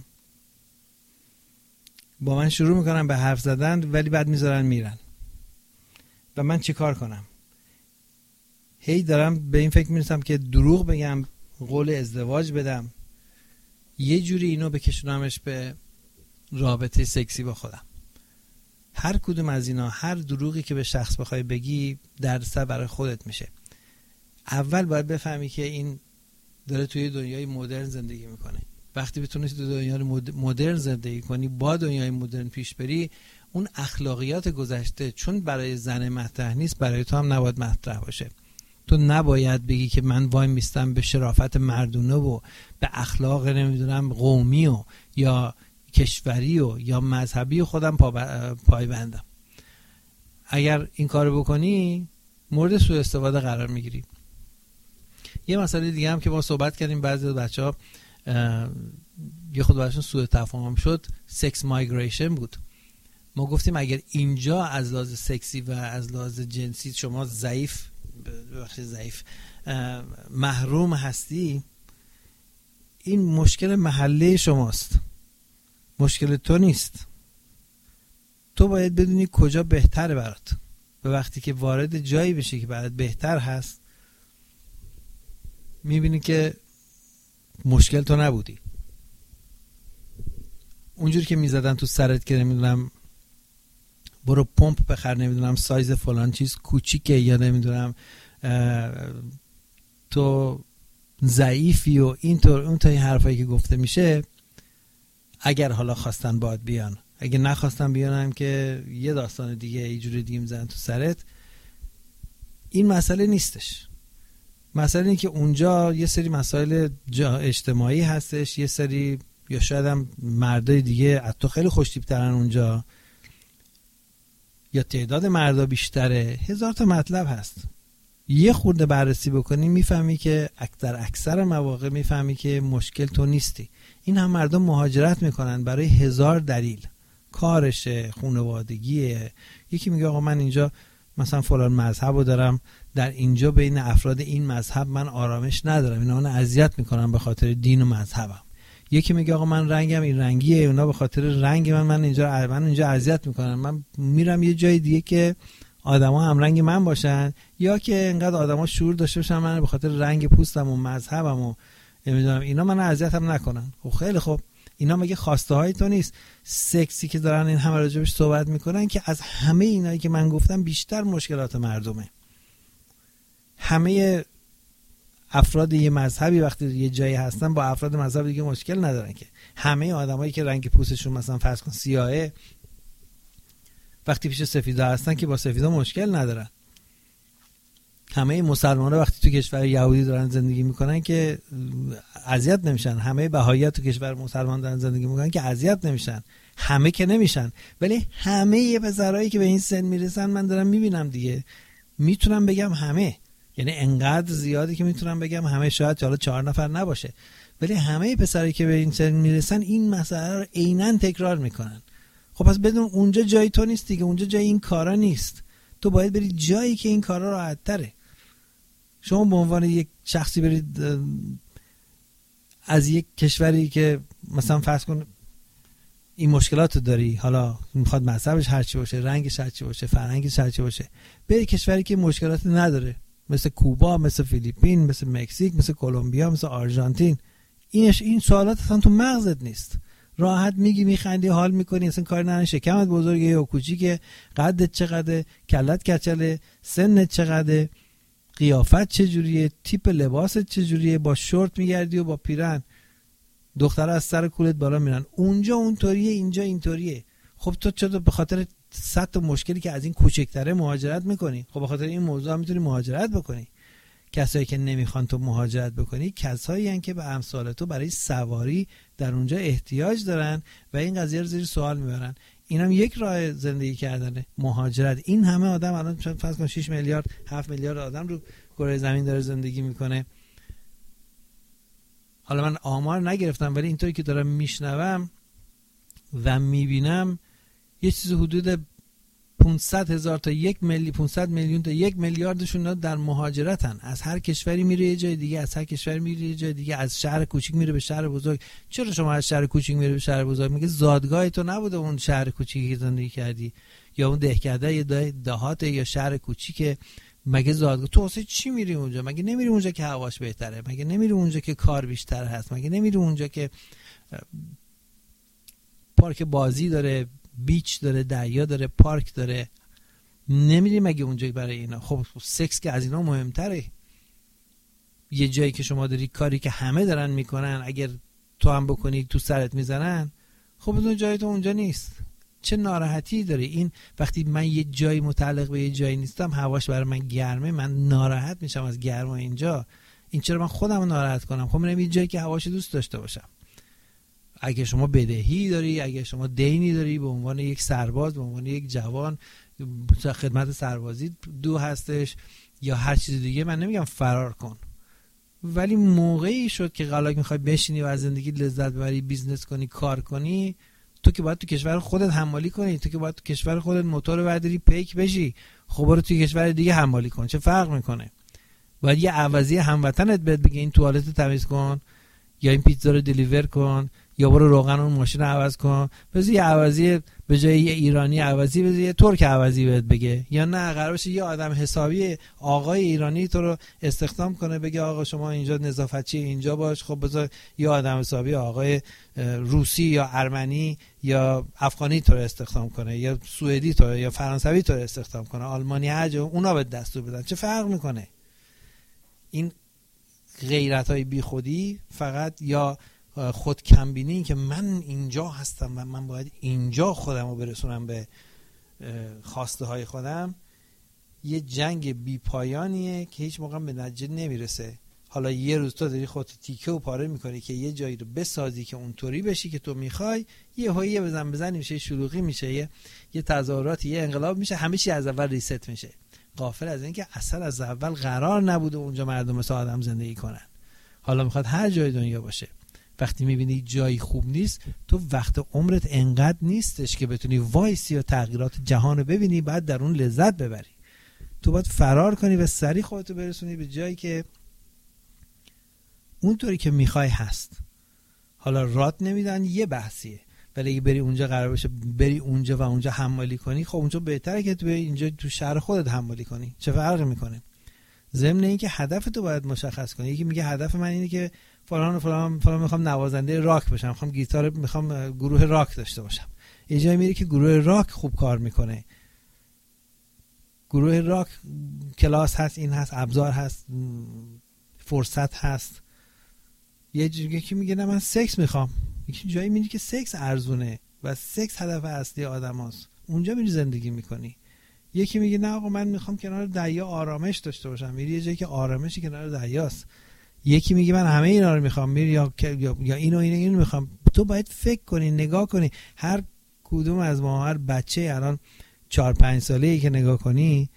با من شروع میکنن به حرف زدن ولی بعد میذارن میرن و من چی کار کنم؟ هی دارم به این فکر میرسم که دروغ بگم، قول ازدواج بدم، یه جوری اینو بکشونمش به رابطه سکسی با خودم. هر کدوم از اینا، هر دروغی که به شخص بخوای بگی دردسر برای خودت میشه. اول باید بفهمی که این داره توی دنیای مدرن زندگی میکنه. وقتی بتونی تو دنیای مدرن زندگی کنی، با دنیای مدرن پیش بری، اون اخلاقیات گذشته چون برای زن مطرح نیست برای تو هم نباید مطرح باشه. تو نباید بگی که من وای میستم به شرافت مردونه و به اخلاق نمیدونم قومی و یا کشوری و یا مذهبی خودم پایبندم. اگر این کارو بکنی مورد سوء استفاده قرار میگیری. یه مسئله دیگه هم که ما صحبت کردیم، بعضی از بچه‌ها یه خود براشون سوء تفاهم شد، سکس مایگریشن بود. ما گفتیم اگر اینجا از لحاظ سکسی و از لحاظ جنسی شما ضعیف بخش ضعیف محروم هستی، این مشکل محله شماست، مشکل تو نیست. تو باید بدونی کجا بهتره برات و وقتی که وارد جایی بشی که برات بهتر هست میبینی که مشکل تو نبودی. اونجوری که میزدن تو سرت که نمیدونم برو پمپ بخر، نمیدونم سایز فلان چیز کوچیکه یا نمیدونم تو ضعیفی و اینطور اون تا این حرفایی که گفته میشه، اگر حالا خواستن باید بیان، اگه نخواستن بیانم که یه داستان دیگه، یه جوری دیگه میزنن تو سرت. این مسئله نیستش. مسئله اینه که اونجا یه سری مسائل اجتماعی هستش، یه سری یا شاید هم مردای دیگه از تو خیلی خوش‌تیپ‌ترن اونجا، یا تعداد مردا بیشتره، هزار تا مطلب هست. یه خورده بررسی بکنی میفهمی که در اکثر مواقع میفهمی که مشکل تو نیستی. این هم مردم مهاجرت میکنن برای هزار دلیل، کارشه، خانوادگیه. یکی میگه آقا من اینجا مثلا فلان مذهبو دارم، در اینجا بین افراد این مذهب من آرامش ندارم، اینا من اذیت میکنن به خاطر دین و مذهبم. یکی میگه آقا من رنگم این رنگیه، اونا به خاطر رنگ من من اینجا من اینجا اذیت میکنن، من میرم یه جای دیگه که آدما هم رنگ من باشن، یا که انقدر آدما شعور داشته باشن من به خاطر رنگ پوستم و مذهبم و نمیدونم اینا من اذیتم نکنن. خب خیلی خوب، اینا مگه خواسته های تو نیست؟ سکسی که دارن این همه راجبش صحبت میکنن که از همه اینایی که من گفتم بیشتر مشکلات مردمه. همه افراد یه مذهبی وقتی یه جایی هستن با افراد مذهب دیگه مشکل ندارن که. همه آدمایی که رنگ پوستشون مثلا فرض کن سیاهه وقتی پیش سفیدا هستن که با سفیدا مشکل ندارن. همه مسلمان‌ها وقتی تو کشور یهودی دارن زندگی میکنن که اذیت نمیشن. همه بهائی‌ها تو کشور مسلمان دارن زندگی میکنن که اذیت نمیشن. همه که نمیشن، ولی همه یه پسرایی که به این سن میرسن من دارم میبینم دیگه، میتونم بگم همه، یعنی انقدر زیادی که میتونم بگم همه، شاید حالا چهار نفر نباشه، ولی همه پسرایی که به این سن میرسن این مسئله رو عیناً تکرار میکنن. خب پس بدون اونجا جای تو نیست دیگه، اونجا جای این کارا نیست. تو باید بری جایی که این کارا راحت تره. شما به عنوان یک شخصی برید از یک کشوری که مثلا فرض کن این مشکلات داری، حالا میخواد مذهبش هرچی باشه، رنگش هرچی باشه، فرهنگش هرچی باشه، بری کشوری که مشکلات نداره، مثل کوبا، مثل فیلیپین، مثل مکزیک، مثل کلمبیا، مثل آرژانتین. اینش این سوالات اصلا تو مغزت نیست. راحت میگی، میخندی، حال میکنی، اصلا کاری نداره شکمت بزرگه یا کوچیکه، قدت چقدره، کلت کچله، سنت چقدره، قیافت چجوریه، تیپ لباست چجوریه، با شورت میگردی و با پیرن، دخترها از سر کولت بالا میرن. اونجا اونطوریه، اینجا اینطوریه. خب تو چطور به خاطر صد تا مشکلی که از این کوچکتره مهاجرت میکنی؟ خب به خاطر این موضوع هم میتونی مهاجرت بکنی. کسایی که نمیخوان تو مهاجرت بکنی کسایی هستن که به امثال تو برای سواری در اونجا احتیاج دارن و این قضیه رو زیر سوال میبرن. اینم یک راه زندگی کردنه، مهاجرت. این همه آدم الان فرض کن شش میلیارد هفت میلیارد آدم رو کره زمین داره زندگی میکنه. حالا من آمار نگرفتم ولی اینطوری که دارم میشنوم و میبینم یه چیز حدود پانصد هزار تا یک میلیون پانصد میلیون تا یک میلیاردشون در مهاجرتن. از هر کشوری میره یه جای دیگه، از هر کشوری میره یه جای دیگه، از شهر کوچیک میره به شهر بزرگ. چرا شما از شهر کوچیک میره به شهر بزرگ؟ میگه زادگاه تو نبوده اون شهر کوچیکی که زندگی کردی، یا اون دهکده یا دهات یا شهر کوچیک. مگه زادگاه تو واسه چی میری اونجا؟ مگه نمیری اونجا که هواش بهتره؟ مگه نمیری اونجا که کار بیشتر هست؟ مگه نمیری اونجا که پارک بازی داره، بیچ داره، دریا داره، پارک داره؟ نمیری مگه اونجا برای اینا؟ خب سکس که از اینا مهمتره. یه جایی که شما داری کاری که همه دارن میکنن، اگر تو هم بکنی تو سرت میزنن، خب اون جای تو اونجا نیست. چه ناراحتی داری؟ این وقتی من یه جایی متعلق به یه جایی نیستم، هواش برای من گرمه، من ناراحت میشم از گرما اینجا. این چرا من خودم رو ناراحت کنم؟ خب من یه جایی که هواش دوست داشته باشم. اگه شما بدهی داری، اگه شما دینی داری، به عنوان یک سرباز، به عنوان یک جوان، خدمت سربازی دو هستش یا هر چیز دیگه، من نمیگم فرار کن، ولی موقعی شد که قلاک میخوای بشینی و از زندگی لذت ببری، بیزنس کنی، کار کنی، تو که باید تو کشور خودت حمالی کنی، تو که باید تو کشور خودت موتور برداری پیک بشی. خب برو تو کشور دیگه حمالی کن، چه فرق میکنه؟ باید یه عوضی هموطنت بهت بگه این توالت تمیز کن، یا این پیتزا رو دلیور کن، یا برو روغن اون ماشین رو عوض کن. بذار یه عوضی به جای یه ایرانی عوضی بذار یه ترک عوضی بهت بگه. یا نه قرار باشه یه آدم حسابی آقای ایرانی تو رو استخدام کنه، بگه آقا شما اینجا نظافتچی اینجا باش. خب بذار یه آدم حسابی آقای روسی یا ارمنی یا افغانی تو رو استخدام کنه، یا سوئدی تو رو، یا فرانسوی تو رو استخدام کنه، آلمانی هر اونا به دستور بدن. چه فرق میکنه؟ این غیرتای بیخودی فقط، یا خود کمبینی که من اینجا هستم و من باید اینجا خودم رو برسونم به خواسته های خودم، یه جنگ بی پایانیه که هیچ موقع به نتیجه نمیرسه. حالا یه روز تو داری خودت تیکه و پاره میکنی که یه جایی رو بسازی که اونطوری بشی که تو میخوای، یه هایی بزن بزنی میشه، شلوغی میشه، یه یه تظاهراتی، یه انقلاب میشه، همه چی از اول ریست میشه. غافل از این که اصلا از اول قرار نبوده اونجا مردم مثل آدم زندگی کنن. حالا میخواد هر جای دنیا باشه. وقتی میبینی جایی خوب نیست، تو وقت عمرت انقدر نیستش که بتونی وایسی و تغییرات جهان رو ببینی، بعد در اون لذت ببری. تو باید فرار کنی و سریع خودتو برسونی به جایی که اونطوری که میخوای هست. حالا رات نمیدن یه بحثیه، ولی اگه بری اونجا قرار باشه بری اونجا و اونجا حمالی کنی، خب اونجا بهتره که تو اینجا تو شهر خودت حمالی کنی. چه فرقی میکنه؟ ضمن اینکه هدف تو باید مشخص کنی. یکی میگه هدف من اینه که فلان و فلان فلان میخوام نوازنده راک بشم، میخوام گیتار، میخوام گروه راک داشته باشم. یه جایی میری که گروه راک خوب کار میکنه، گروه راک کلاس هست، این هست، ابزار هست، فرصت هست. یه جایی که میگه نه من سکس میخوام، یکی جایی میری که سکس ارزونه و سکس هدف اصلی آدماست، اونجا میری زندگی میکنی. یکی میگه نه آقا من میخوام کنار دریا آرامش داشته باشم، میری یه جایی که آرامشی کنار دریاست. یکی میگه من همه اینا رو میخوام، میری یا یا, یا اینو اینو اینو میخوام. تو باید فکر کنی، نگاه کنی. هر کدوم از ما، هر بچه الان چهار پنج ساله‌ای که نگاه کنی،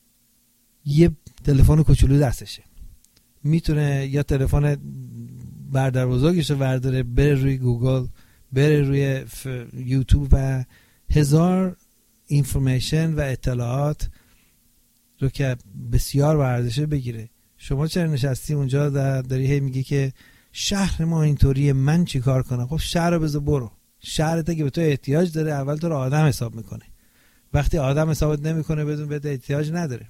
یه تلفن کوچولو دستشه، میتونه یا تلفن برادر بزرگش رو برداره بره روی گوگل، بره روی یوتیوب و هزار اینفورمیشن و اطلاعات رو که بسیار ارزشه بگیره. شما چرا نشستی اونجا داری هی میگی که شهر ما اینطوریه، من چی کار کنم؟ خب شهر رو بذار برو. شهرت که به تو احتیاج داره اول تو رو آدم حساب میکنه. وقتی آدم حسابت نمیکنه بدون بهت احتیاج نداره.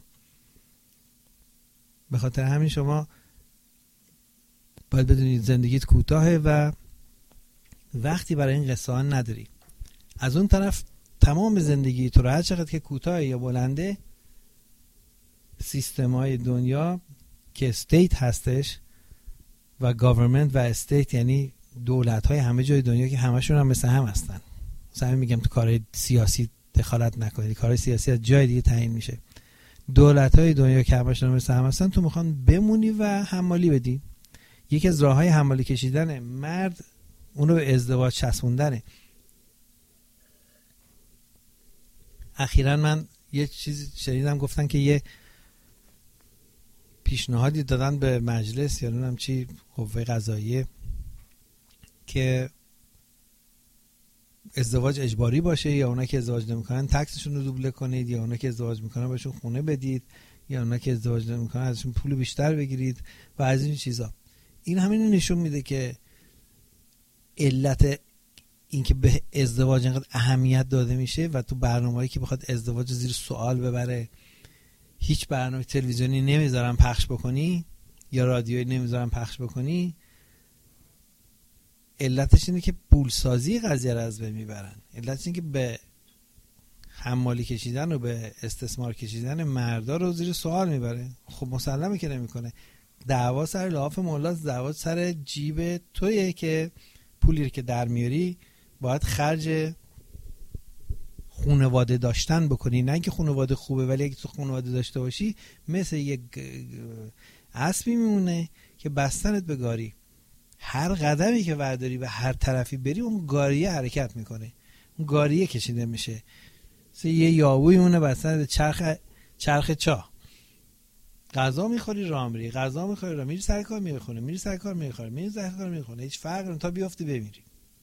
به خاطر همین شما باید بدونید زندگیت کوتاهه و وقتی برای این قصه ها نداری. از اون طرف تمام زندگی تو هر چقدر که کوتاه یا بلنده، سیستم های دنیا که استیت هستش و گاورمنت و استیت یعنی دولت های همه جای دنیا که همشون هم مثل هم هستن. مثلا میگم تو کارهای سیاسی دخالت نکنید، کارهای سیاسی از جای دیگه تعیین میشه. دولت های دنیا که همشون مثل هم هستن، تو میخوان بمونی و حمالی بدی. یکی از راه های حمالی کشیدن مرد اونو به ازدواج چسبوندنه. اخیراً من یه چیزی شنیدم، گفتن که یه پیشنهادی دادن به مجلس یا نمیدونم چی، قوه قضاییه، که ازدواج اجباری باشه، یا اونا که ازدواج نمیکنن تکسشون رو دوبله کنید، یا اونا که ازدواج میکنن بهشون خونه بدید، یا اونا که ازدواج نمیکنن ازشون پول بیشتر بگیرید و از این چیزا. این همین نشون میده که علت اینکه به ازدواج اینقدر اهمیت داده میشه و تو برنامه‌ای که بخواد ازدواج زیر سوال ببره هیچ برنامه تلویزیونی نمیذارن پخش بکنی یا رادیویی نمیذارن پخش بکنی، علتش اینه که پولسازی قضیه رو از بین میبرن. علتش اینه که به حمالی کشیدن و به استثمار کشیدن مردا رو زیر سوال میبره. خب مسلمه که نمیکنه. دعوا سر لحاف مولاست، دعوا سر جیب تویه که پولی که در میاری باید خرج خانواده داشتن بکنی، نه اینکه خانواده خوبه ولی اگه تو خانواده داشته باشی مثل یک اسبی میمونه که بستنت به گاری. هر قدمی که برداری به هر طرفی بری اون گاریه حرکت میکنه، اون گاریه کشیده میشه. مثل یه یاووی مونه بستنت چرخ چرخ چاه. غذا میخوری راه میری، غذا میخوری راه میری، سر کار میخونه، میری سر کار میخوری، میری سر کار میخونه، هیچ فرقی نمیکنه تا بیافتی بمیری.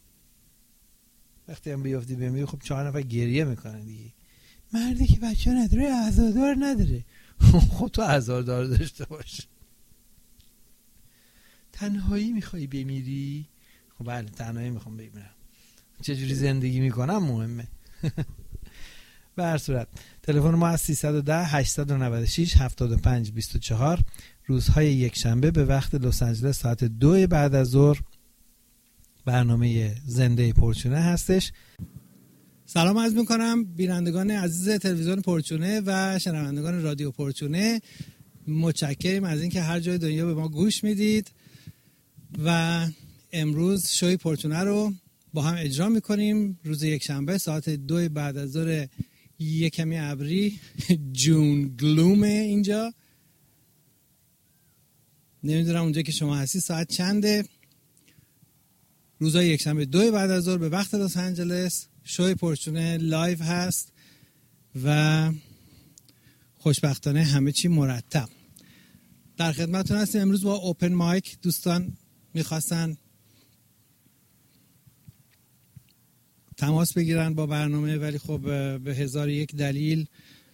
وقتی هم بیافتی بمیری خب چهار نفر گریه میکنن دیگه. مردی که بچه نداره عزادار نداره. خب تو عزادار داشته باش. تنهایی میخوای بمیری؟ خب بله تنهایی میخوام بمیرم. چجوری زندگی میکنم مهمه. به هر صورت تلفن ما از سیصد و ده هشتصد و نود و شش هفتاد و پنج بیست و چهار، روزهای یک شنبه به وقت لس آنجلس ساعت دو بعد از ظهر برنامه زنده پرچونه هستش. سلام عرض میکنم بینندگان عزیز تلویزیون پرچونه و شنوندگان رادیو پرچونه. متشکرم از اینکه هر جای دنیا به ما گوش میدید و امروز شوی پرچونه رو با هم اجرا میکنیم. روز یک شنبه ساعت دو بعد از ظهر، یک کمی ابری، جون گلومه اینجا. نمیدونم اونجا که شما هستی ساعت چنده. روزای یک شنبه دو بعد از ظهر به وقت لس آنجلس شوی پرچونه لایو هست و خوشبختانه همه چی مرتب. در خدمتتون هستیم. امروز با اوپن مایک دوستان میخواستن تماس بگیرن با برنامه، ولی خب به هزار یک دلیل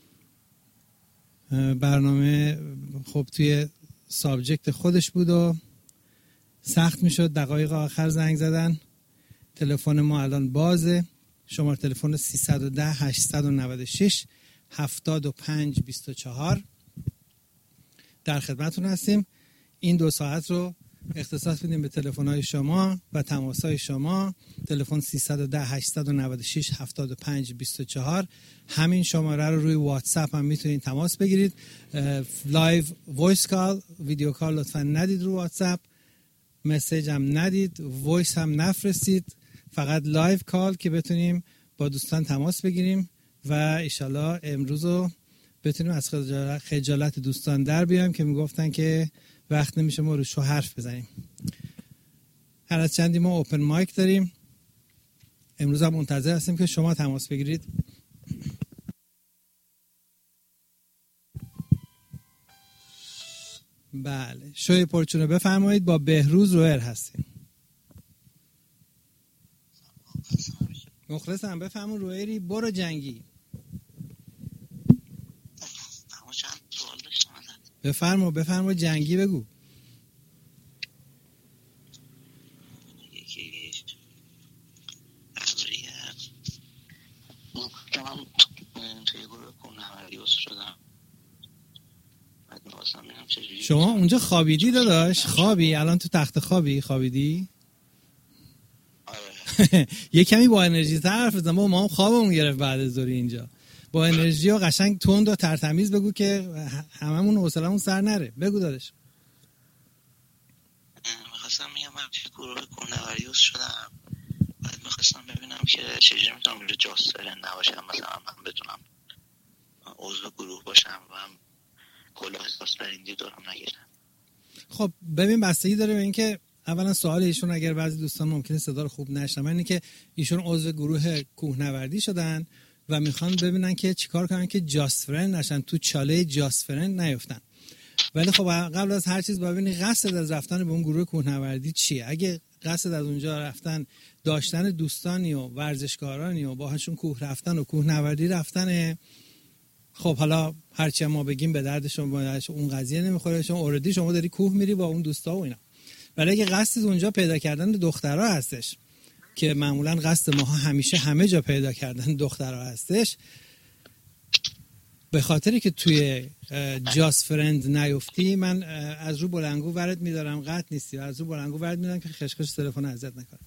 برنامه خب توی سابجکت خودش بود و سخت میشد دقایق آخر زنگ زدن. تلفن ما الان بازه. شماره تلفن سیصد و ده هشتصد و نود و شش هفتاد و پنج بیست و چهار. در خدمتتون هستیم. این دو ساعت رو اختصاص بدیم به تلفن‌های شما و تماس‌های شما. تلفن سیصد و ده هشتصد و نود و شش هفتاد و پنج بیست و چهار. همین شماره رو روی واتساپ هم میتونید تماس بگیرید. لایو وایس کال، ویدیو کال لطفاً ندید رو واتساپ. مسیج هم ندید، وایس هم نفرستید، فقط لایو کال که بتونیم با دوستان تماس بگیریم و انشالله امروز رو بتونیم از خجالت دوستان در بیایم که میگفتن که وقت نمیشه ما رو شو حرف بزنیم. هر از چندی ما اوپن مایک داریم. امروز هم منتظر هستیم که شما تماس بگیرید. بله شوی پرچونه بفرمایید. با بهروز روئر هستیم. مخلصم. بفرمون روئری. برو جنگی. بفرما بفرما جنگی بگو. شما اونجا خوابیدی داداش؟ خوابی؟ الان تو تخت خوابی؟ خوابیدی؟ یه کمی با انرژی تر حرف بزن. ما هم خوابمون گرفت بعد از ظهر اینجا. با انرژی و قشنگ تند و ترتمیز بگو که هممون حوصله‌مون سر نره. بگو داداش. می‌خواستم میگم من توی گروه کوهنوردی عضو شدم. بعد می‌خواستم ببینم که چجوری میتونم روی جاسفرن نباشم، مثلا من بتونم عضو گروه باشم و هم کلاه جاسفرندی دارم نگیرم. خب ببین بستگی داره به اینکه اولا سوال ایشون، اگر بعضی دوستان ممکنه صدا رو خوب نشنون، اینه که ایشون عضو گروه کوهنوردی شدن و میخوان ببینن که چیکار کنن که جاسفرند نشن، تو چاله جاسفرند نیفتن. ولی خب قبل از هر چیز باید ببینی قصد از رفتن به اون گروه کوهنوردی چیه. اگه قصد از اونجا رفتن داشتن دوستانی و ورزشکارانی و باهاشون کوه رفتن و کوهنوردی رفتنه، خب حالا هرچی ما بگیم به درد شما اون قضیه نمیخوره، چون اوردی شما داری کوه میری با اون دوستا و اینا. ولی اگه قصد اونجا پیدا کردن دخترها هستش، که معمولا قصد ماها همیشه همه جا پیدا کردن دخترها هستش، به خاطری که توی جاسفرند نیفتی، من از رو بلنگو ورد میدارم، قطع نیستی، از رو بلنگو ورد میدارم که خشخش تلفن ازت نکنه.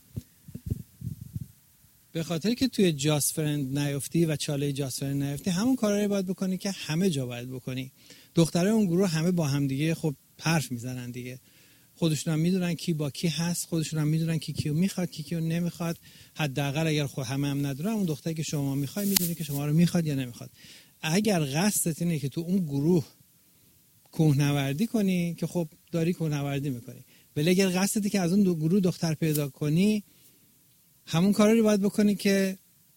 به خاطری که توی جاسفرند نیفتی و چاله جاسفرند نیفتی، همون کارا رو باید بکنی که همه جا باید بکنی. دخترای اون گروه همه با هم دیگه خب حرف میزنن دیگه، خودشون هم میدونن کی با کی هست، خودشون هم میدونن کی کیو میخواد کی کیو نمیخواد. حداقل اگر خود همه هم ندونن، اون دختری که شما میخوای میدونی که شما رو میخواد یا نمیخواد. اگر قصدت اینه که تو اون گروه کوهنوردی کنی، که خب داری کوهنوردی میکنی، ولی اگر قصدتی که از اون دو گروه دختر پیدا کنی، همون کاری رو باید بکنی که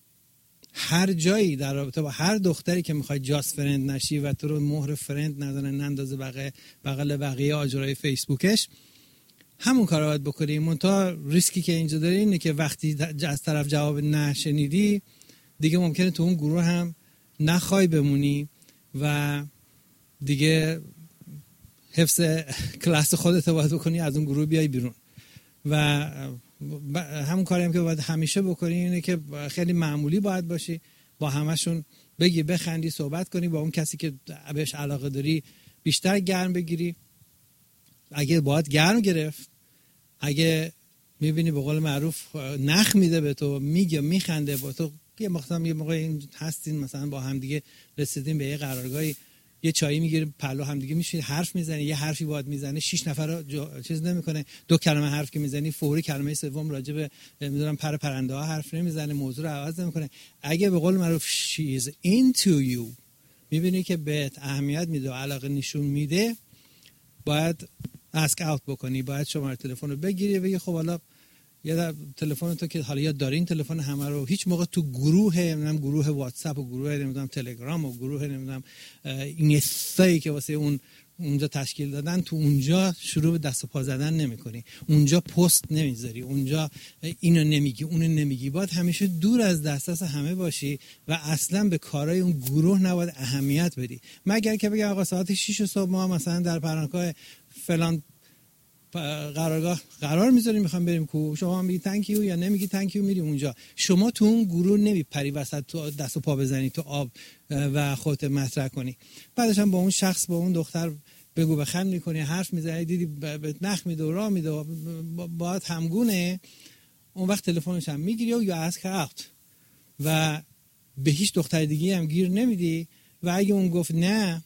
هر جایی در رابطه با هر دختری که میخوای جاست فرند نشی و تو رو مهر فرند ندارن نندازه بغل بغل بقیه آجرای فیسبوکش، همون کار رو باید بکنی. منتها ریسکی که اینجا داری اینه که وقتی از طرف جواب نه شنیدی، دیگه ممکنه تو اون گروه هم نخوای بمونی و دیگه حفظ کلاس خودت باید بکنی، از اون گروه بیای بیرون. و همون کاری هم که باید همیشه بکنی اینه که خیلی معمولی باید باشی، با همشون بگی بخندی، صحبت کنی، با اون کسی که بهش علاقه داری بیشتر گرم بگیری. اگه باید گرم گرفت، اگه میبینی به قول معروف نخ میده به تو، میگه میخنده با تو، یه مثلا یه موقع این هستین مثلا با هم دیگه رسیدین به یه قرارگاهی، یه چایی میگیریم پلو هم دیگه میشین حرف میزنی، یه حرفی باید میزنه، شش نفر رو چیز نمیکنه، دو کلمه حرف که میزنی فوری کلمه سوم راجع به نمیدونم پر پرنده ها حرف نمیزنه، موضوع رو عوض نمیکنه. اگه به قول معروف she's into you، میبینی که بهت اهمیت میده و علاقه نشون میده، باید ask out بکنی، باید شماره تلفن رو بگیری و بگی خب حالا یا تلفن تو که حالا یا دارین تلفن همه رو، هیچ موقع تو گروه نمیدونم گروه واتساپ و گروه نمیدونم تلگرام و گروه نمیدونم اینستایی که واسه اون اونجا تشکیل دادن، تو اونجا شروع به دست و پا زدن نمی‌کنی، اونجا پست نمیذاری، اونجا اینو نمیگی اونو نمیگی. باید همیشه دور از دسترس همه باشی و اصلا به کارهای اون گروه نباید اهمیت بدی، مگر که بگم آقا ساعت شش صبح ما مثلا در پرانکای فلان قرارگاه قرار میذاریم میخوام بریم کو، شما میگی تانکیو یا نمیگی تانکیو، میری اونجا. شما تو اون گروه نمیپری وسط تو دست و پا بزنی تو آب و خودت مطرح کنی. بعدش هم با اون شخص با اون دختر بگو بخند میکنی، حرف میزنی، دیدی به نخ میده و راه میده، باید همگونه. اون وقت تلفنش هم میگیری و یا از کرافت و به هیچ دختر دیگه هم گیر نمیدی. و اگه اون گفت نه،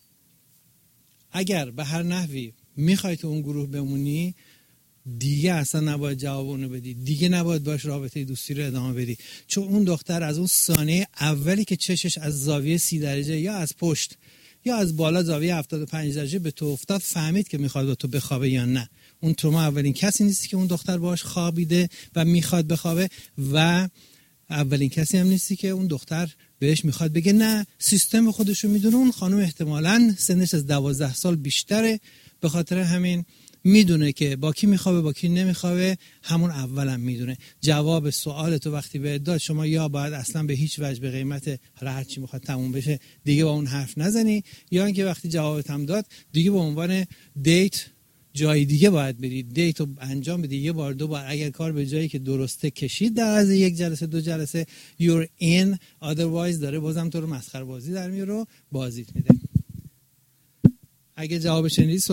اگر به هر نحوی میخوای تو اون گروه بمونی، دیگه اصلا نباید جواب اونو بدی، دیگه نباید باش رابطه دوستی رو ادامه بدی، چون اون دختر از اون ثانیه اولی که چشش از زاویه سی درجه یا از پشت یا از بالا زاویه هفتاد و پنج درجه به تو افتاد، فهمید که میخواد با تو بخوابه یا نه. اون تو ما اولین کسی نیستی که اون دختر باش خوابیده و میخواد بخوابه، و اولین کسی هم نیستی که اون دختر بهش میخواد بگه نه. سیستم خودشو میدونه، اون خانم احتمالاً سنش از دوازده سال بیشتره به خاطر همین میدونه که با کی میخوابه با کی نمیخوابه، همون اولم هم میدونه. جواب سوال تو وقتی به داد شما یا باید اصلا به هیچ وجه به قیمت حالا هر چی میخواد تموم بشه دیگه با اون حرف نزنی، یا اینکه وقتی جوابت هم داد دیگه به عنوان دیت جای دیگه باید برید، دیت رو انجام بدی یه بار دو بار. اگر کار به جایی که درسته کشید در از یک جلسه دو جلسه you're in، otherwise داره بازم تو رو مسخره بازی در میاره و بازیت میده. اگه جواب شنیدی